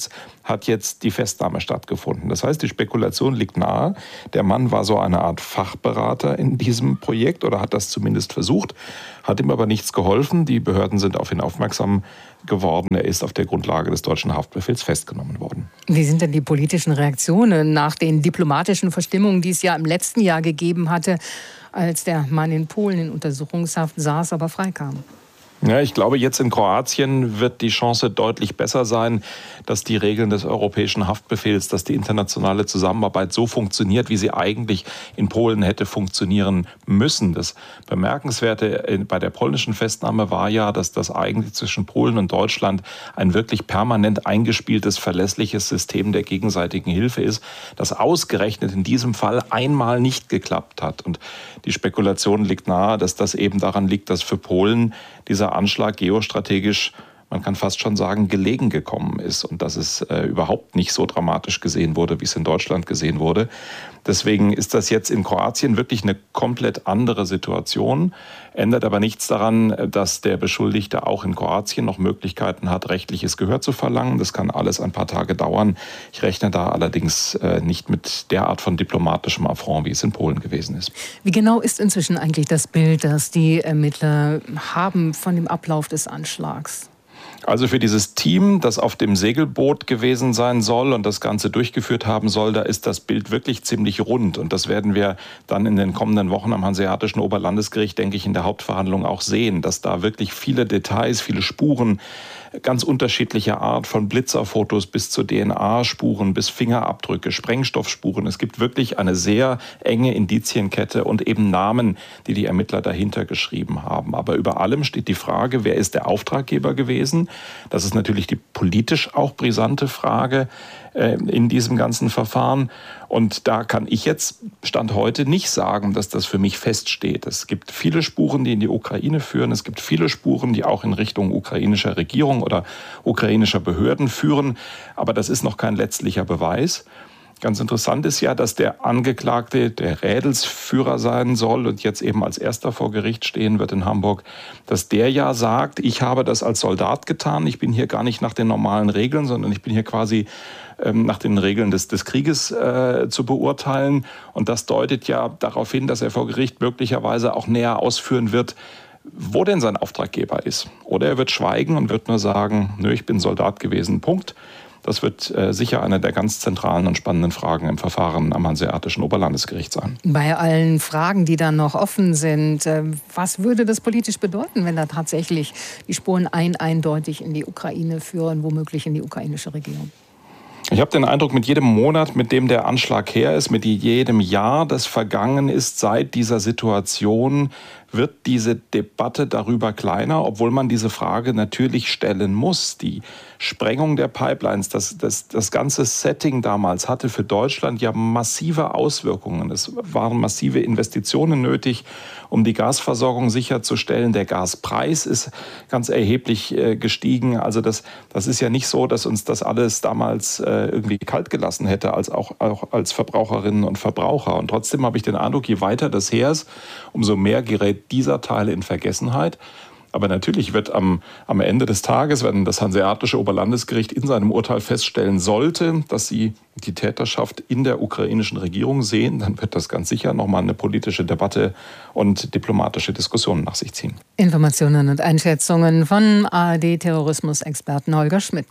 hat jetzt die Festnahme stattgefunden. Das heißt, die Spekulation liegt nahe. Der Mann war so eine Art Fachberater in diesem Projekt oder hat das zumindest versucht, hat ihm aber nichts geholfen. Die Behörden sind auf ihn aufmerksam geworden. Er ist auf der Grundlage des deutschen Haftbefehls festgenommen worden. Wie sind denn die politischen Reaktionen nach den diplomatischen Verstimmungen, die es ja im letzten Jahr gegeben hatte, als der Mann in Polen in Untersuchungshaft saß, aber freikam? Ja, ich glaube, jetzt in Kroatien wird die Chance deutlich besser sein, dass die Regeln des europäischen Haftbefehls, dass die internationale Zusammenarbeit so funktioniert, wie sie eigentlich in Polen hätte funktionieren müssen. Das Bemerkenswerte bei der polnischen Festnahme war ja, dass das eigentlich zwischen Polen und Deutschland ein wirklich permanent eingespieltes, verlässliches System der gegenseitigen Hilfe ist, das ausgerechnet in diesem Fall einmal nicht geklappt hat. Und die Spekulation liegt nahe, dass das eben daran liegt, dass für Polen dieser Anschlag geostrategisch, man kann fast schon sagen, gelegen gekommen ist und dass es äh, überhaupt nicht so dramatisch gesehen wurde, wie es in Deutschland gesehen wurde. Deswegen ist das jetzt in Kroatien wirklich eine komplett andere Situation, ändert aber nichts daran, dass der Beschuldigte auch in Kroatien noch Möglichkeiten hat, rechtliches Gehör zu verlangen. Das kann alles ein paar Tage dauern. Ich rechne da allerdings äh, nicht mit der Art von diplomatischem Affront, wie es in Polen gewesen ist. Wie genau ist inzwischen eigentlich das Bild, das die Ermittler haben von dem Ablauf des Anschlags? Also für dieses Team, das auf dem Segelboot gewesen sein soll und das Ganze durchgeführt haben soll, da ist das Bild wirklich ziemlich rund. Und das werden wir dann in den kommenden Wochen am Hanseatischen Oberlandesgericht, denke ich, in der Hauptverhandlung auch sehen, dass da wirklich viele Details, viele Spuren ganz unterschiedlicher Art, von Blitzerfotos bis zu D N A-Spuren, bis Fingerabdrücke, Sprengstoffspuren. Es gibt wirklich eine sehr enge Indizienkette und eben Namen, die die Ermittler dahinter geschrieben haben. Aber über allem steht die Frage, wer ist der Auftraggeber gewesen? Das ist natürlich die politisch auch brisante Frage äh, in diesem ganzen Verfahren. Und da kann ich jetzt Stand heute nicht sagen, dass das für mich feststeht. Es gibt viele Spuren, die in die Ukraine führen. Es gibt viele Spuren, die auch in Richtung ukrainischer Regierung oder ukrainischer Behörden führen. Aber das ist noch kein letztlicher Beweis. Ganz interessant ist ja, dass der Angeklagte der Rädelsführer sein soll und jetzt eben als erster vor Gericht stehen wird in Hamburg, dass der ja sagt, ich habe das als Soldat getan, ich bin hier gar nicht nach den normalen Regeln, sondern ich bin hier quasi ähm, nach den Regeln des, des Krieges äh, zu beurteilen. Und das deutet ja darauf hin, dass er vor Gericht möglicherweise auch näher ausführen wird, wo denn sein Auftraggeber ist. Oder er wird schweigen und wird nur sagen, nö, ich bin Soldat gewesen, Punkt. Das wird äh, sicher eine der ganz zentralen und spannenden Fragen im Verfahren am Hanseatischen Oberlandesgericht sein. Bei allen Fragen, die dann noch offen sind, äh, was würde das politisch bedeuten, wenn da tatsächlich die Spuren ein eindeutig in die Ukraine führen, womöglich in die ukrainische Regierung? Ich habe den Eindruck, mit jedem Monat, mit dem der Anschlag her ist, mit jedem Jahr, das vergangen ist seit dieser Situation, wird diese Debatte darüber kleiner, obwohl man diese Frage natürlich stellen muss. Die Sprengung der Pipelines, das, das, das ganze Setting damals hatte für Deutschland ja massive Auswirkungen. Es waren massive Investitionen nötig, um die Gasversorgung sicherzustellen. Der Gaspreis ist ganz erheblich äh, gestiegen. Also das, das ist ja nicht so, dass uns das alles damals äh, irgendwie kalt gelassen hätte, als auch, auch als Verbraucherinnen und Verbraucher. Und trotzdem habe ich den Eindruck, je weiter das her ist, umso mehr gerät dieser Teil in Vergessenheit. Aber natürlich wird am, am Ende des Tages, wenn das Hanseatische Oberlandesgericht in seinem Urteil feststellen sollte, dass sie die Täterschaft in der ukrainischen Regierung sehen, dann wird das ganz sicher nochmal eine politische Debatte und diplomatische Diskussionen nach sich ziehen. Informationen und Einschätzungen von A R D-Terrorismusexperten Holger Schmidt.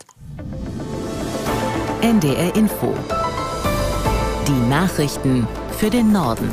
N D R Info. Die Nachrichten für den Norden.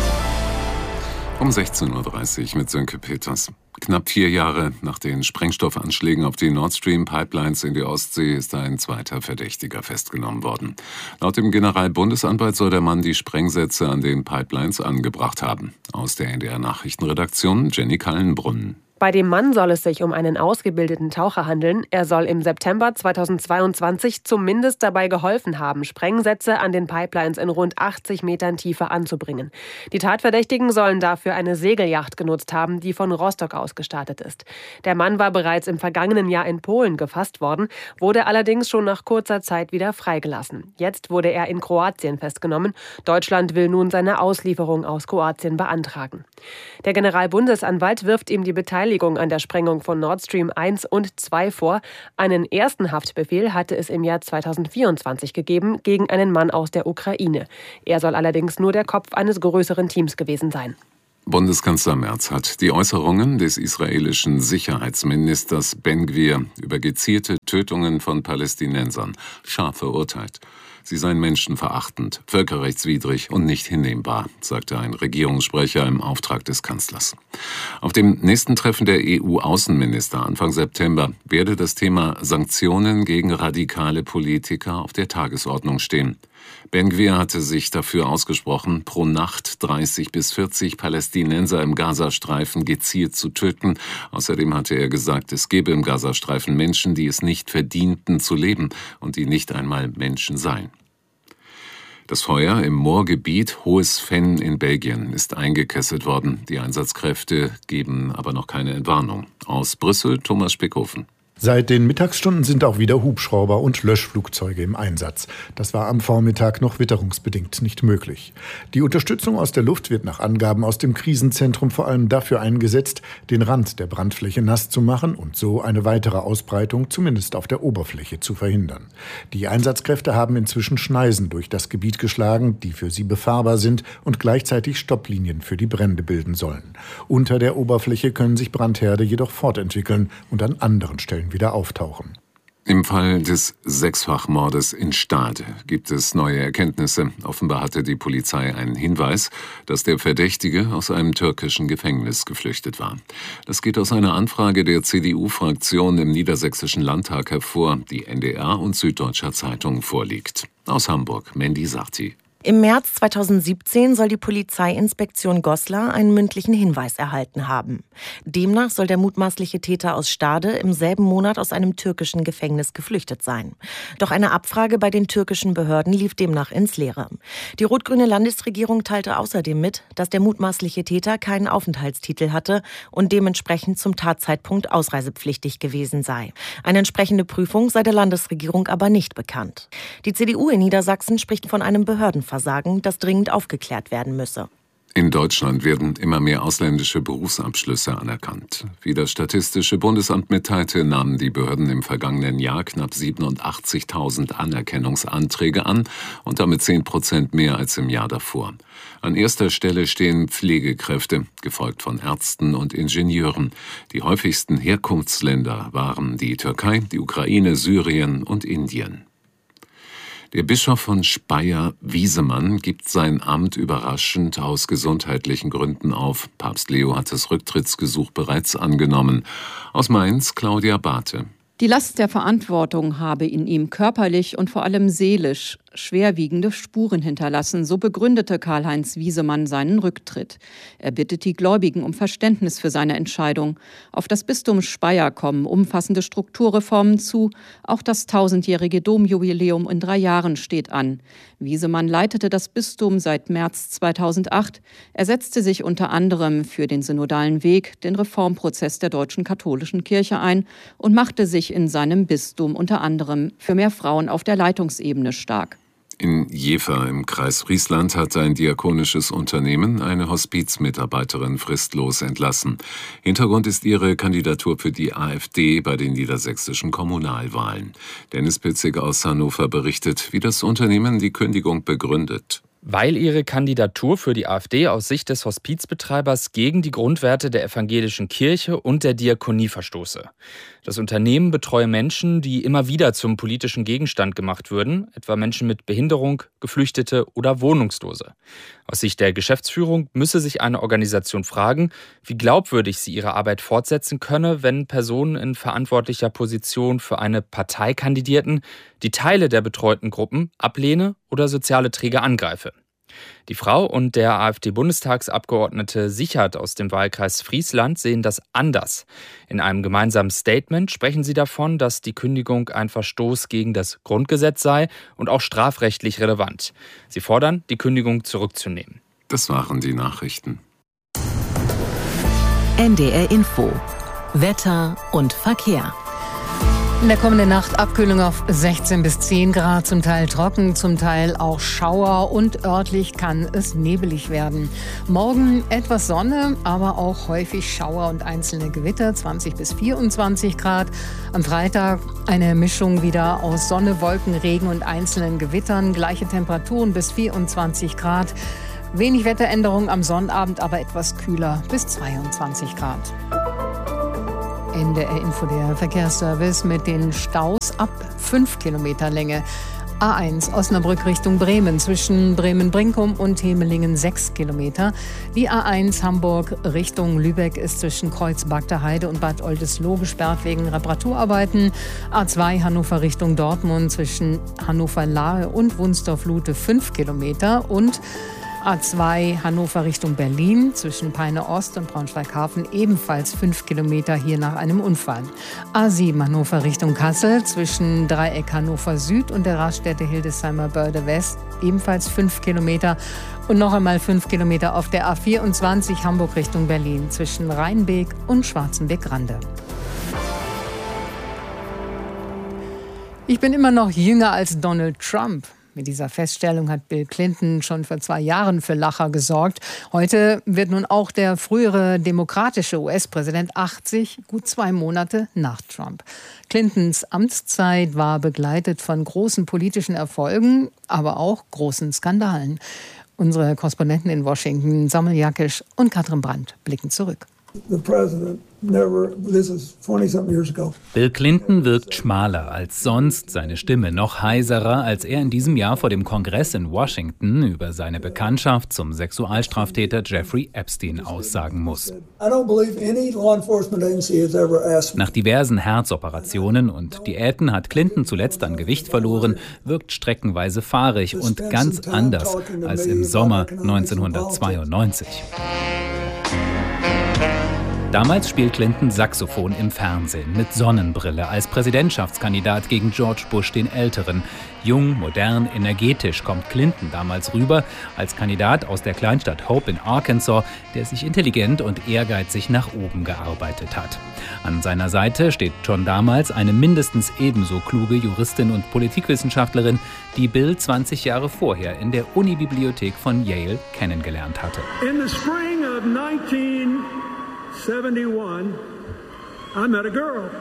Um sechzehn Uhr dreißig mit Sönke Peters. Knapp vier Jahre nach den Sprengstoffanschlägen auf die Nord Stream Pipelines in die Ostsee ist ein zweiter Verdächtiger festgenommen worden. Laut dem Generalbundesanwalt soll der Mann die Sprengsätze an den Pipelines angebracht haben. Aus der N D R-Nachrichtenredaktion Jenny Kallenbrunn. Bei dem Mann soll es sich um einen ausgebildeten Taucher handeln. Er soll im September zweitausendzweiundzwanzig zumindest dabei geholfen haben, Sprengsätze an den Pipelines in rund achtzig Metern Tiefe anzubringen. Die Tatverdächtigen sollen dafür eine Segelyacht genutzt haben, die von Rostock aus gestartet ist. Der Mann war bereits im vergangenen Jahr in Polen gefasst worden, wurde allerdings schon nach kurzer Zeit wieder freigelassen. Jetzt wurde er in Kroatien festgenommen. Deutschland will nun seine Auslieferung aus Kroatien beantragen. Der Generalbundesanwalt wirft ihm die Beteiligung Beteiligung an der Sprengung von Nord Stream eins und zwei vor. Einen ersten Haftbefehl hatte es im Jahr zweitausendvierundzwanzig gegeben gegen einen Mann aus der Ukraine. Er soll allerdings nur der Kopf eines größeren Teams gewesen sein. Bundeskanzler Merz hat die Äußerungen des israelischen Sicherheitsministers Ben-Gvir über gezielte Tötungen von Palästinensern scharf verurteilt. Sie seien menschenverachtend, völkerrechtswidrig und nicht hinnehmbar, sagte ein Regierungssprecher im Auftrag des Kanzlers. Auf dem nächsten Treffen der E U-Außenminister Anfang September werde das Thema Sanktionen gegen radikale Politiker auf der Tagesordnung stehen. Ben-Gvir hatte sich dafür ausgesprochen, pro Nacht dreißig bis vierzig Palästinenser im Gazastreifen gezielt zu töten. Außerdem hatte er gesagt, es gebe im Gazastreifen Menschen, die es nicht verdienten zu leben und die nicht einmal Menschen seien. Das Feuer im Moorgebiet Hohes Venn in Belgien ist eingekesselt worden. Die Einsatzkräfte geben aber noch keine Entwarnung. Aus Brüssel Thomas Spickhofen. Seit den Mittagsstunden sind auch wieder Hubschrauber und Löschflugzeuge im Einsatz. Das war am Vormittag noch witterungsbedingt nicht möglich. Die Unterstützung aus der Luft wird nach Angaben aus dem Krisenzentrum vor allem dafür eingesetzt, den Rand der Brandfläche nass zu machen und so eine weitere Ausbreitung zumindest auf der Oberfläche zu verhindern. Die Einsatzkräfte haben inzwischen Schneisen durch das Gebiet geschlagen, die für sie befahrbar sind und gleichzeitig Stopplinien für die Brände bilden sollen. Unter der Oberfläche können sich Brandherde jedoch fortentwickeln und an anderen Stellen wieder auftauchen. Im Fall des Sechsfachmordes in Stade gibt es neue Erkenntnisse. Offenbar hatte die Polizei einen Hinweis, dass der Verdächtige aus einem türkischen Gefängnis geflüchtet war. Das geht aus einer Anfrage der C D U-Fraktion im Niedersächsischen Landtag hervor, die N D R und Süddeutscher Zeitung vorliegt. Aus Hamburg, Mandy Sarti. Im März zweitausendsiebzehn soll die Polizeiinspektion Goslar einen mündlichen Hinweis erhalten haben. Demnach soll der mutmaßliche Täter aus Stade im selben Monat aus einem türkischen Gefängnis geflüchtet sein. Doch eine Abfrage bei den türkischen Behörden lief demnach ins Leere. Die rot-grüne Landesregierung teilte außerdem mit, dass der mutmaßliche Täter keinen Aufenthaltstitel hatte und dementsprechend zum Tatzeitpunkt ausreisepflichtig gewesen sei. Eine entsprechende Prüfung sei der Landesregierung aber nicht bekannt. Die C D U in Niedersachsen spricht von einem Behördenversagen, das dringend aufgeklärt werden müsse. In Deutschland werden immer mehr ausländische Berufsabschlüsse anerkannt. Wie das Statistische Bundesamt mitteilte, nahmen die Behörden im vergangenen Jahr knapp siebenundachtzigtausend Anerkennungsanträge an und damit zehn Prozent mehr als im Jahr davor. An erster Stelle stehen Pflegekräfte, gefolgt von Ärzten und Ingenieuren. Die häufigsten Herkunftsländer waren die Türkei, die Ukraine, Syrien und Indien. Der Bischof von Speyer, Wiesemann, gibt sein Amt überraschend aus gesundheitlichen Gründen auf. Papst Leo hat das Rücktrittsgesuch bereits angenommen. Aus Mainz, Claudia Barthe. Die Last der Verantwortung habe in ihm körperlich und vor allem seelisch schwerwiegende Spuren hinterlassen, so begründete Karl-Heinz Wiesemann seinen Rücktritt. Er bittet die Gläubigen um Verständnis für seine Entscheidung. Auf das Bistum Speyer kommen umfassende Strukturreformen zu. Auch das tausendjährige Domjubiläum in drei Jahren steht an. Wiesemann leitete das Bistum seit März zweitausendacht. Er setzte sich unter anderem für den synodalen Weg, den Reformprozess der deutschen katholischen Kirche ein und machte sich in seinem Bistum unter anderem für mehr Frauen auf der Leitungsebene stark. In Jever im Kreis Friesland hat ein diakonisches Unternehmen eine Hospizmitarbeiterin fristlos entlassen. Hintergrund ist ihre Kandidatur für die AfD bei den niedersächsischen Kommunalwahlen. Dennis Pitzig aus Hannover berichtet, wie das Unternehmen die Kündigung begründet. Weil ihre Kandidatur für die AfD aus Sicht des Hospizbetreibers gegen die Grundwerte der evangelischen Kirche und der Diakonie verstoße. Das Unternehmen betreue Menschen, die immer wieder zum politischen Gegenstand gemacht würden, etwa Menschen mit Behinderung, Geflüchtete oder Wohnungslose. Aus Sicht der Geschäftsführung müsse sich eine Organisation fragen, wie glaubwürdig sie ihre Arbeit fortsetzen könne, wenn Personen in verantwortlicher Position für eine Partei kandidierten, die Teile der betreuten Gruppen ablehne oder soziale Träger angreife. Die Frau und der AfD-Bundestagsabgeordnete Sichert aus dem Wahlkreis Friesland sehen das anders. In einem gemeinsamen Statement sprechen sie davon, dass die Kündigung ein Verstoß gegen das Grundgesetz sei und auch strafrechtlich relevant. Sie fordern, die Kündigung zurückzunehmen. Das waren die Nachrichten. N D R Info. Wetter und Verkehr. In der kommenden Nacht Abkühlung auf sechzehn bis zehn Grad, zum Teil trocken, zum Teil auch Schauer und örtlich kann es nebelig werden. Morgen etwas Sonne, aber auch häufig Schauer und einzelne Gewitter, zwanzig bis vierundzwanzig Grad. Am Freitag eine Mischung wieder aus Sonne, Wolken, Regen und einzelnen Gewittern, gleiche Temperaturen bis vierundzwanzig Grad. Wenig Wetteränderung am Sonnabend, aber etwas kühler bis zweiundzwanzig Grad. N D R-Info, der Verkehrsservice mit den Staus ab fünf Kilometer Länge. A eins Osnabrück Richtung Bremen, zwischen Bremen-Brinkum und Hemelingen sechs Kilometer. Die A eins Hamburg Richtung Lübeck ist zwischen Kreuz-Bagda-Heide und Bad Oldesloe gesperrt wegen Reparaturarbeiten. A zwei Hannover Richtung Dortmund, zwischen Hannover-Lahe und Wunsdorf-Lute fünf Kilometer. Und A zwei Hannover Richtung Berlin, zwischen Peine Ost und Braunschweig-Hafen ebenfalls fünf Kilometer hier nach einem Unfall. A sieben Hannover Richtung Kassel, zwischen Dreieck Hannover Süd und der Raststätte Hildesheimer Börde West ebenfalls fünf Kilometer. Und noch einmal fünf Kilometer auf der A vierundzwanzig Hamburg Richtung Berlin, zwischen Rheinbeek und Schwarzenbeck-Rande. Ich bin immer noch jünger als Donald Trump. Mit dieser Feststellung hat Bill Clinton schon vor zwei Jahren für Lacher gesorgt. Heute wird nun auch der frühere demokratische U S-Präsident achtzig, gut zwei Monate nach Trump. Clintons Amtszeit war begleitet von großen politischen Erfolgen, aber auch großen Skandalen. Unsere Korrespondenten in Washington, Samuel Jakisch und Katrin Brandt, blicken zurück. Bill Clinton wirkt schmaler als sonst, seine Stimme noch heiserer, als er in diesem Jahr vor dem Kongress in Washington über seine Bekanntschaft zum Sexualstraftäter Jeffrey Epstein aussagen muss. Nach diversen Herzoperationen und Diäten hat Clinton zuletzt an Gewicht verloren, wirkt streckenweise fahrig und ganz anders als im Sommer neunzehnhundertzweiundneunzig. Damals spielt Clinton Saxophon im Fernsehen mit Sonnenbrille als Präsidentschaftskandidat gegen George Bush den Älteren. Jung, modern, energetisch kommt Clinton damals rüber als Kandidat aus der Kleinstadt Hope in Arkansas, der sich intelligent und ehrgeizig nach oben gearbeitet hat. An seiner Seite steht schon damals eine mindestens ebenso kluge Juristin und Politikwissenschaftlerin, die Bill zwanzig Jahre vorher in der Unibibliothek von Yale kennengelernt hatte. In the spring of nineteen seventy-one, I met a girl.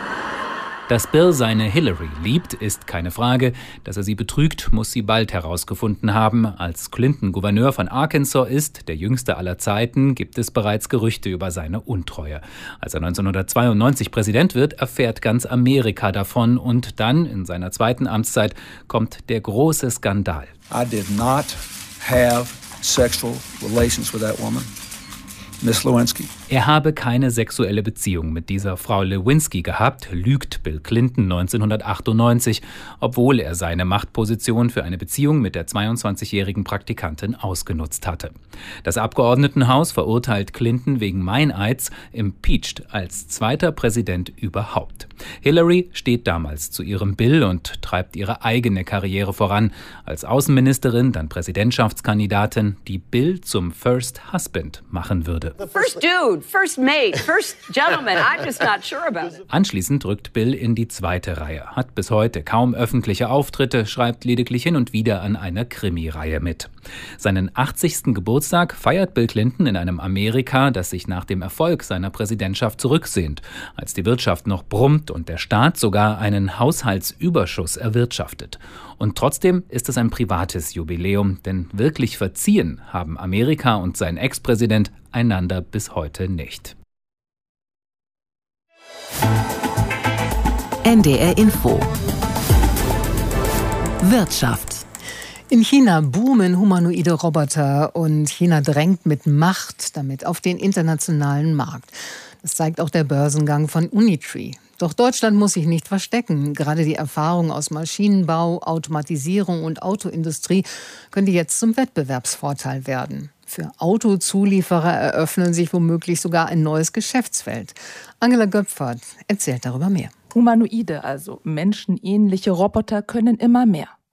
Dass Bill seine Hillary liebt, ist keine Frage. Dass er sie betrügt, muss sie bald herausgefunden haben. Als Clinton Gouverneur von Arkansas ist, der jüngste aller Zeiten, gibt es bereits Gerüchte über seine Untreue. Als er neunzehnhundertzweiundneunzig Präsident wird, erfährt ganz Amerika davon. Und dann, in seiner zweiten Amtszeit, kommt der große Skandal. I did not have sexual relations with that woman. Miss Lewinsky. Er habe keine sexuelle Beziehung mit dieser Frau Lewinsky gehabt, lügt Bill Clinton neunzehnhundertachtundneunzig, obwohl er seine Machtposition für eine Beziehung mit der zweiundzwanzigjährigen Praktikantin ausgenutzt hatte. Das Abgeordnetenhaus verurteilt Clinton wegen Meineids, impeached als zweiter Präsident überhaupt. Hillary steht damals zu ihrem Bill und treibt ihre eigene Karriere voran. Als Außenministerin, dann Präsidentschaftskandidatin, die Bill zum First Husband machen würde. First dude, first mate, first gentleman, I'm just not sure about it. Anschließend rückt Bill in die zweite Reihe, hat bis heute kaum öffentliche Auftritte, schreibt lediglich hin und wieder an einer Krimireihe mit. Seinen achtzigsten Geburtstag feiert Bill Clinton in einem Amerika, das sich nach dem Erfolg seiner Präsidentschaft zurücksehnt, als die Wirtschaft noch brummt und der Staat sogar einen Haushaltsüberschuss erwirtschaftet. Und trotzdem ist es ein privates Jubiläum, denn wirklich verziehen haben Amerika und sein Ex-Präsident einander bis heute nicht. N D R Info Wirtschaft. In China boomen humanoide Roboter und China drängt mit Macht damit auf den internationalen Markt. Das zeigt auch der Börsengang von Unitree. Doch Deutschland muss sich nicht verstecken. Gerade die Erfahrung aus Maschinenbau, Automatisierung und Autoindustrie könnte jetzt zum Wettbewerbsvorteil werden. Für Autozulieferer eröffnen sich womöglich sogar ein neues Geschäftsfeld. Angela Göpfert erzählt darüber mehr. Humanoide, also menschenähnliche Roboter, können immer mehr.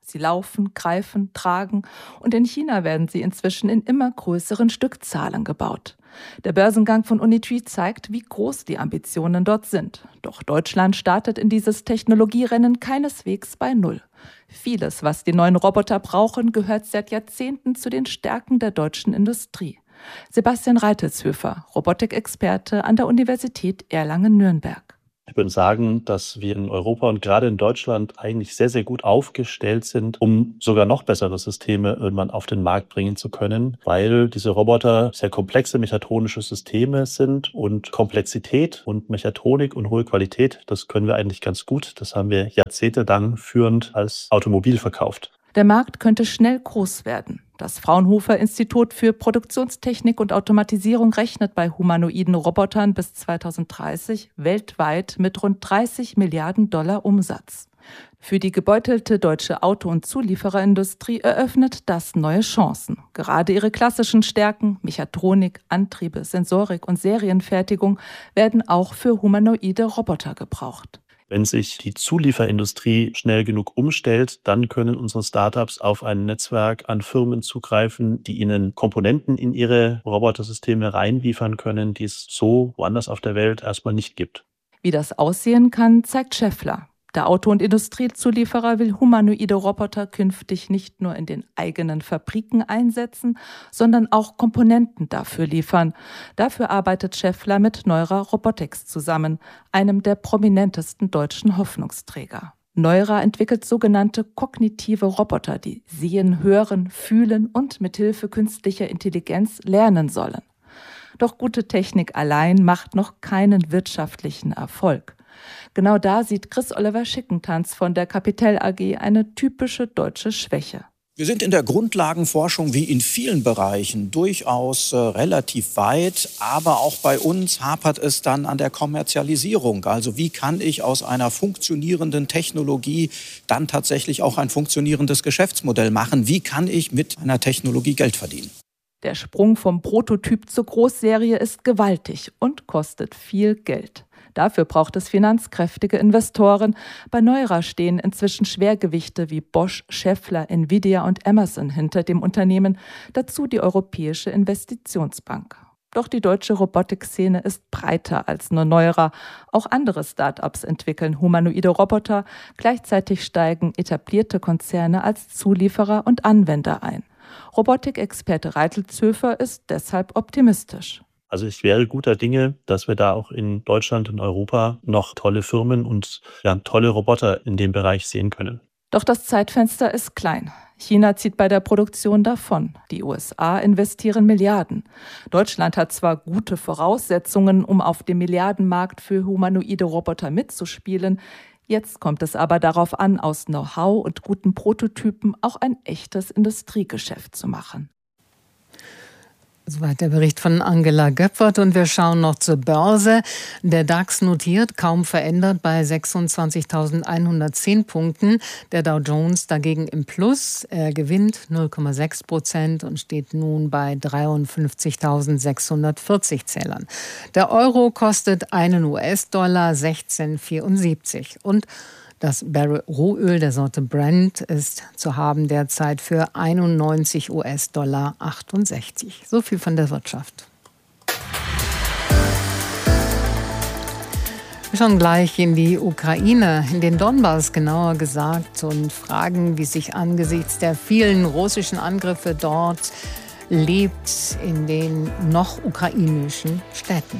Sie laufen, greifen, tragen und in China werden sie inzwischen in immer größeren Stückzahlen gebaut. Der Börsengang von Unitree zeigt, wie groß die Ambitionen dort sind. Doch Deutschland startet in dieses Technologierennen keineswegs bei Null. Vieles, was die neuen Roboter brauchen, gehört seit Jahrzehnten zu den Stärken der deutschen Industrie. Sebastian Reitelshöfer, Robotikexperte an der Universität Erlangen-Nürnberg. Ich würde sagen, dass wir in Europa und gerade in Deutschland eigentlich sehr, sehr gut aufgestellt sind, um sogar noch bessere Systeme irgendwann auf den Markt bringen zu können, weil diese Roboter sehr komplexe mechatronische Systeme sind und Komplexität und Mechatronik und hohe Qualität, das können wir eigentlich ganz gut. Das haben wir jahrzehntelang führend als Automobil verkauft. Der Markt könnte schnell groß werden. Das Fraunhofer-Institut für Produktionstechnik und Automatisierung rechnet bei humanoiden Robotern bis zweitausenddreißig weltweit mit rund dreißig Milliarden Dollar Umsatz. Für die gebeutelte deutsche Auto- und Zuliefererindustrie eröffnet das neue Chancen. Gerade ihre klassischen Stärken, Mechatronik, Antriebe, Sensorik und Serienfertigung, werden auch für humanoide Roboter gebraucht. Wenn sich die Zulieferindustrie schnell genug umstellt, dann können unsere Startups auf ein Netzwerk an Firmen zugreifen, die ihnen Komponenten in ihre Robotersysteme reinliefern können, die es so woanders auf der Welt erstmal nicht gibt. Wie das aussehen kann, zeigt Schaeffler. Der Auto- und Industriezulieferer will humanoide Roboter künftig nicht nur in den eigenen Fabriken einsetzen, sondern auch Komponenten dafür liefern. Dafür arbeitet Schaeffler mit Neura Robotics zusammen, einem der prominentesten deutschen Hoffnungsträger. Neura entwickelt sogenannte kognitive Roboter, die sehen, hören, fühlen und mithilfe künstlicher Intelligenz lernen sollen. Doch gute Technik allein macht noch keinen wirtschaftlichen Erfolg. Genau da sieht Chris-Oliver Schickentanz von der Capital A G eine typische deutsche Schwäche. Wir sind in der Grundlagenforschung wie in vielen Bereichen durchaus äh, relativ weit, aber auch bei uns hapert es dann an der Kommerzialisierung. Also wie kann ich aus einer funktionierenden Technologie dann tatsächlich auch ein funktionierendes Geschäftsmodell machen? Wie kann ich mit einer Technologie Geld verdienen? Der Sprung vom Prototyp zur Großserie ist gewaltig und kostet viel Geld. Dafür braucht es finanzkräftige Investoren. Bei Neura stehen inzwischen Schwergewichte wie Bosch, Schaeffler, Nvidia und Amazon hinter dem Unternehmen, dazu die Europäische Investitionsbank. Doch die deutsche Robotikszene ist breiter als nur Neura. Auch andere Start-ups entwickeln humanoide Roboter. Gleichzeitig steigen etablierte Konzerne als Zulieferer und Anwender ein. Robotikexperte Reitelshöfer ist deshalb optimistisch. Also ich wäre guter Dinge, dass wir da auch in Deutschland und Europa noch tolle Firmen und ja, tolle Roboter in dem Bereich sehen können. Doch das Zeitfenster ist klein. China zieht bei der Produktion davon. Die U S A investieren Milliarden. Deutschland hat zwar gute Voraussetzungen, um auf dem Milliardenmarkt für humanoide Roboter mitzuspielen. Jetzt kommt es aber darauf an, aus Know-how und guten Prototypen auch ein echtes Industriegeschäft zu machen. Soweit der Bericht von Angela Göpfert und wir schauen noch zur Börse. Der DAX notiert kaum verändert bei sechsundzwanzigtausendeinhundertzehn Punkten. Der Dow Jones dagegen im Plus. Er gewinnt null Komma sechs Prozent und steht nun bei dreiundfünfzigtausendsechshundertvierzig Zählern. Der Euro kostet einen U S-Dollar sechzehn Komma vierundsiebzig und das Barrel Rohöl der Sorte Brent ist zu haben derzeit für einundneunzig U S-Dollar achtundsechzig. So viel von der Wirtschaft. Wir schauen gleich in die Ukraine, in den Donbass genauer gesagt, und fragen, wie sich angesichts der vielen russischen Angriffe dort lebt in den noch ukrainischen Städten.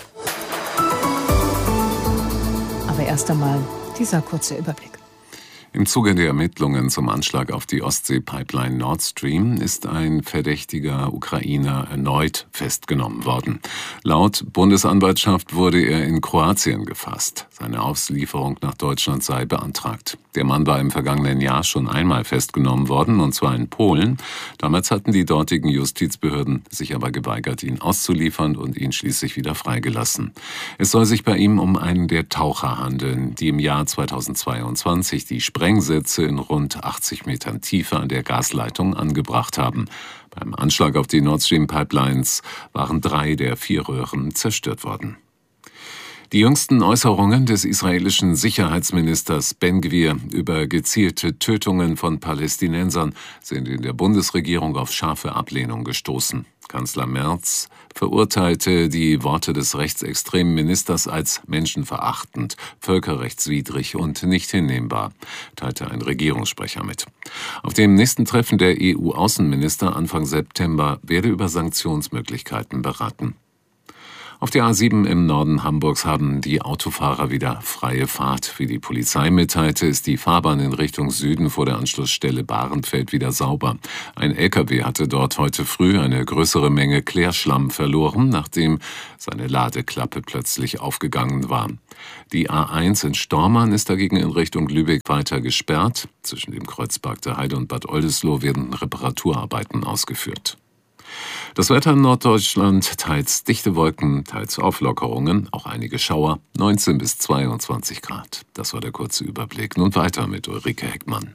Aber erst einmal dieser kurze Überblick. Im Zuge der Ermittlungen zum Anschlag auf die Ostsee-Pipeline Nord Stream ist ein verdächtiger Ukrainer erneut festgenommen worden. Laut Bundesanwaltschaft wurde er in Kroatien gefasst. Seine Auslieferung nach Deutschland sei beantragt. Der Mann war im vergangenen Jahr schon einmal festgenommen worden, und zwar in Polen. Damals hatten die dortigen Justizbehörden sich aber geweigert, ihn auszuliefern und ihn schließlich wieder freigelassen. Es soll sich bei ihm um einen der Taucher handeln, die im Jahr zweitausendzweiundzwanzig die Sprengsätze in rund achtzig Metern Tiefe an der Gasleitung angebracht haben. Beim Anschlag auf die Nord Stream Pipelines waren drei der vier Röhren zerstört worden. Die jüngsten Äußerungen des israelischen Sicherheitsministers Ben-Gvir über gezielte Tötungen von Palästinensern sind in der Bundesregierung auf scharfe Ablehnung gestoßen. Kanzler Merz verurteilte die Worte des rechtsextremen Ministers als menschenverachtend, völkerrechtswidrig und nicht hinnehmbar, teilte ein Regierungssprecher mit. Auf dem nächsten Treffen der E U-Außenminister Anfang September werde über Sanktionsmöglichkeiten beraten. Auf der A sieben im Norden Hamburgs haben die Autofahrer wieder freie Fahrt. Wie die Polizei mitteilte, ist die Fahrbahn in Richtung Süden vor der Anschlussstelle Bahrenfeld wieder sauber. Ein L K W hatte dort heute früh eine größere Menge Klärschlamm verloren, nachdem seine Ladeklappe plötzlich aufgegangen war. Die A eins in Stormarn ist dagegen in Richtung Lübeck weiter gesperrt. Zwischen dem Kreuzpark der Heide und Bad Oldesloe werden Reparaturarbeiten ausgeführt. Das Wetter in Norddeutschland, teils dichte Wolken, teils Auflockerungen, auch einige Schauer, neunzehn bis zweiundzwanzig Grad. Das war der kurze Überblick. Nun weiter mit Ulrike Heckmann.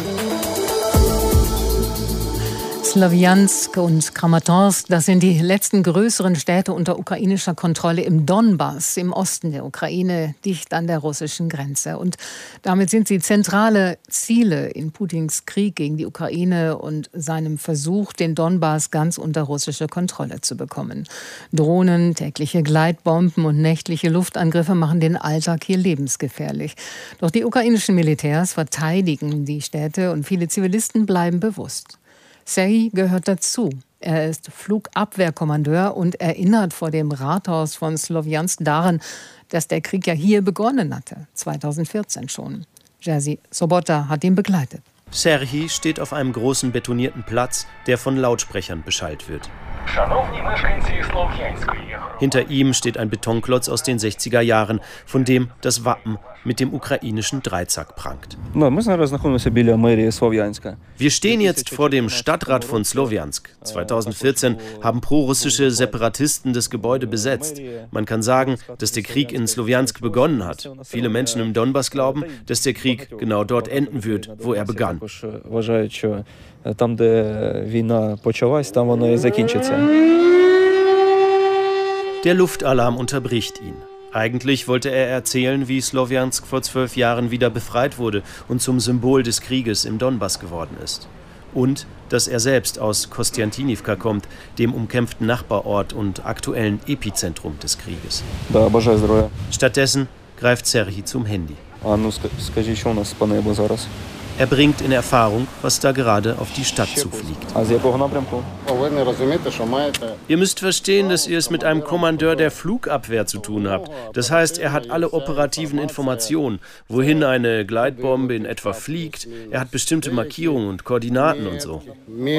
Slawjansk und Kramatorsk, das sind die letzten größeren Städte unter ukrainischer Kontrolle im Donbass, im Osten der Ukraine, dicht an der russischen Grenze. Und damit sind sie zentrale Ziele in Putins Krieg gegen die Ukraine und seinem Versuch, den Donbass ganz unter russische Kontrolle zu bekommen. Drohnen, tägliche Gleitbomben und nächtliche Luftangriffe machen den Alltag hier lebensgefährlich. Doch die ukrainischen Militärs verteidigen die Städte und viele Zivilisten bleiben bewusst. Serhij gehört dazu. Er ist Flugabwehrkommandeur und erinnert vor dem Rathaus von Slowjansk daran, dass der Krieg ja hier begonnen hatte, zweitausendvierzehn schon. Jerzy Sobota hat ihn begleitet. Serhij steht auf einem großen betonierten Platz, der von Lautsprechern beschallt wird. Hinter ihm steht ein Betonklotz aus den sechziger Jahren, von dem das Wappen mit dem ukrainischen Dreizack prangt. Wir stehen jetzt vor dem Stadtrat von Slowjansk. zweitausendvierzehn haben prorussische Separatisten das Gebäude besetzt. Man kann sagen, dass der Krieg in Slowjansk begonnen hat. Viele Menschen im Donbass glauben, dass der Krieg genau dort enden wird, wo er begann. Der Luftalarm unterbricht ihn. Eigentlich wollte er erzählen, wie Slowjansk vor zwölf Jahren wieder befreit wurde und zum Symbol des Krieges im Donbass geworden ist. Und dass er selbst aus Kostjantinivka kommt, dem umkämpften Nachbarort und aktuellen Epizentrum des Krieges. Stattdessen greift Serhij zum Handy. Er bringt in Erfahrung, was da gerade auf die Stadt zufliegt. Ihr müsst verstehen, dass ihr es mit einem Kommandeur der Flugabwehr zu tun habt. Das heißt, er hat alle operativen Informationen, wohin eine Gleitbombe in etwa fliegt. Er hat bestimmte Markierungen und Koordinaten und so,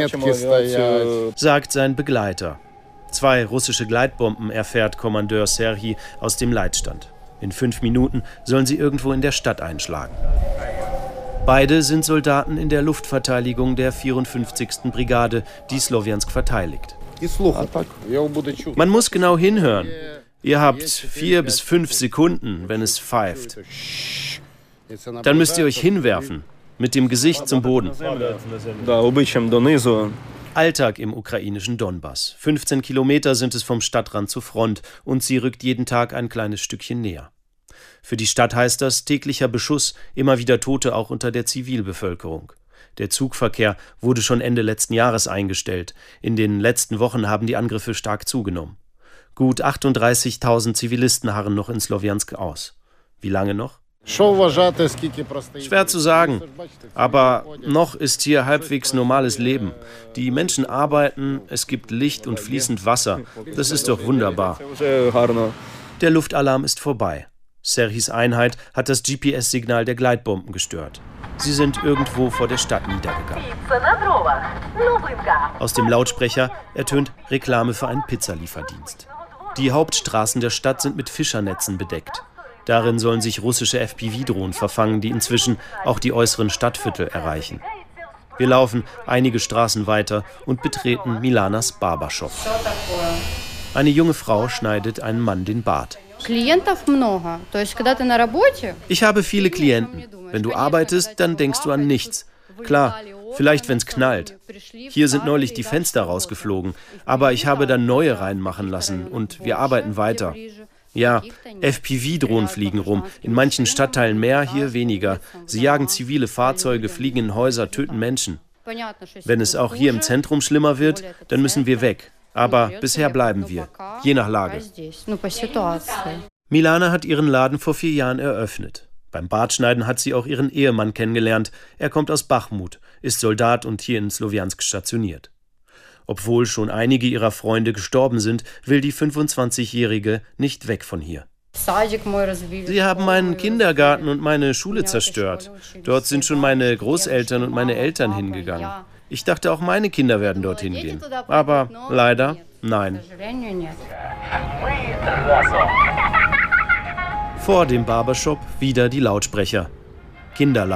sagt sein Begleiter. Zwei russische Gleitbomben erfährt Kommandeur Serhij aus dem Leitstand. In fünf Minuten sollen sie irgendwo in der Stadt einschlagen. Beide sind Soldaten in der Luftverteidigung der vierundfünfzigsten Brigade, die Slowjansk verteidigt. Man muss genau hinhören. Ihr habt vier bis fünf Sekunden, wenn es pfeift. Dann müsst ihr euch hinwerfen, mit dem Gesicht zum Boden. Alltag im ukrainischen Donbass. fünfzehn Kilometer sind es vom Stadtrand zur Front und sie rückt jeden Tag ein kleines Stückchen näher. Für die Stadt heißt das täglicher Beschuss, immer wieder Tote auch unter der Zivilbevölkerung. Der Zugverkehr wurde schon Ende letzten Jahres eingestellt. In den letzten Wochen haben die Angriffe stark zugenommen. Gut achtunddreißigtausend Zivilisten harren noch in Slowjansk aus. Wie lange noch? Schwer zu sagen, aber noch ist hier halbwegs normales Leben. Die Menschen arbeiten, es gibt Licht und fließend Wasser. Das ist doch wunderbar. Der Luftalarm ist vorbei. Serhijs Einheit hat das G P S-Signal der Gleitbomben gestört. Sie sind irgendwo vor der Stadt niedergegangen. Aus dem Lautsprecher ertönt Reklame für einen Pizzalieferdienst. Die Hauptstraßen der Stadt sind mit Fischernetzen bedeckt. Darin sollen sich russische F P V-Drohnen verfangen, die inzwischen auch die äußeren Stadtviertel erreichen. Wir laufen einige Straßen weiter und betreten Milanas Barbershop. Eine junge Frau schneidet einem Mann den Bart. Ich habe viele Klienten. Wenn du arbeitest, dann denkst du an nichts. Klar, vielleicht wenn es knallt. Hier sind neulich die Fenster rausgeflogen, aber ich habe dann neue reinmachen lassen und wir arbeiten weiter. Ja, F P V-Drohnen fliegen rum. In manchen Stadtteilen mehr, hier weniger. Sie jagen zivile Fahrzeuge, fliegen in Häuser, töten Menschen. Wenn es auch hier im Zentrum schlimmer wird, dann müssen wir weg. Aber bisher bleiben wir, je nach Lage. Milana hat ihren Laden vor vier Jahren eröffnet. Beim Bartschneiden hat sie auch ihren Ehemann kennengelernt. Er kommt aus Bachmut, ist Soldat und hier in Slowiansk stationiert. Obwohl schon einige ihrer Freunde gestorben sind, will die fünfundzwanzigjährige nicht weg von hier. Sie haben meinen Kindergarten und meine Schule zerstört. Dort sind schon meine Großeltern und meine Eltern hingegangen. Ich dachte, auch meine Kinder werden dorthin gehen. Aber leider, nein. Vor dem Barbershop wieder die Lautsprecher. Kinderladen.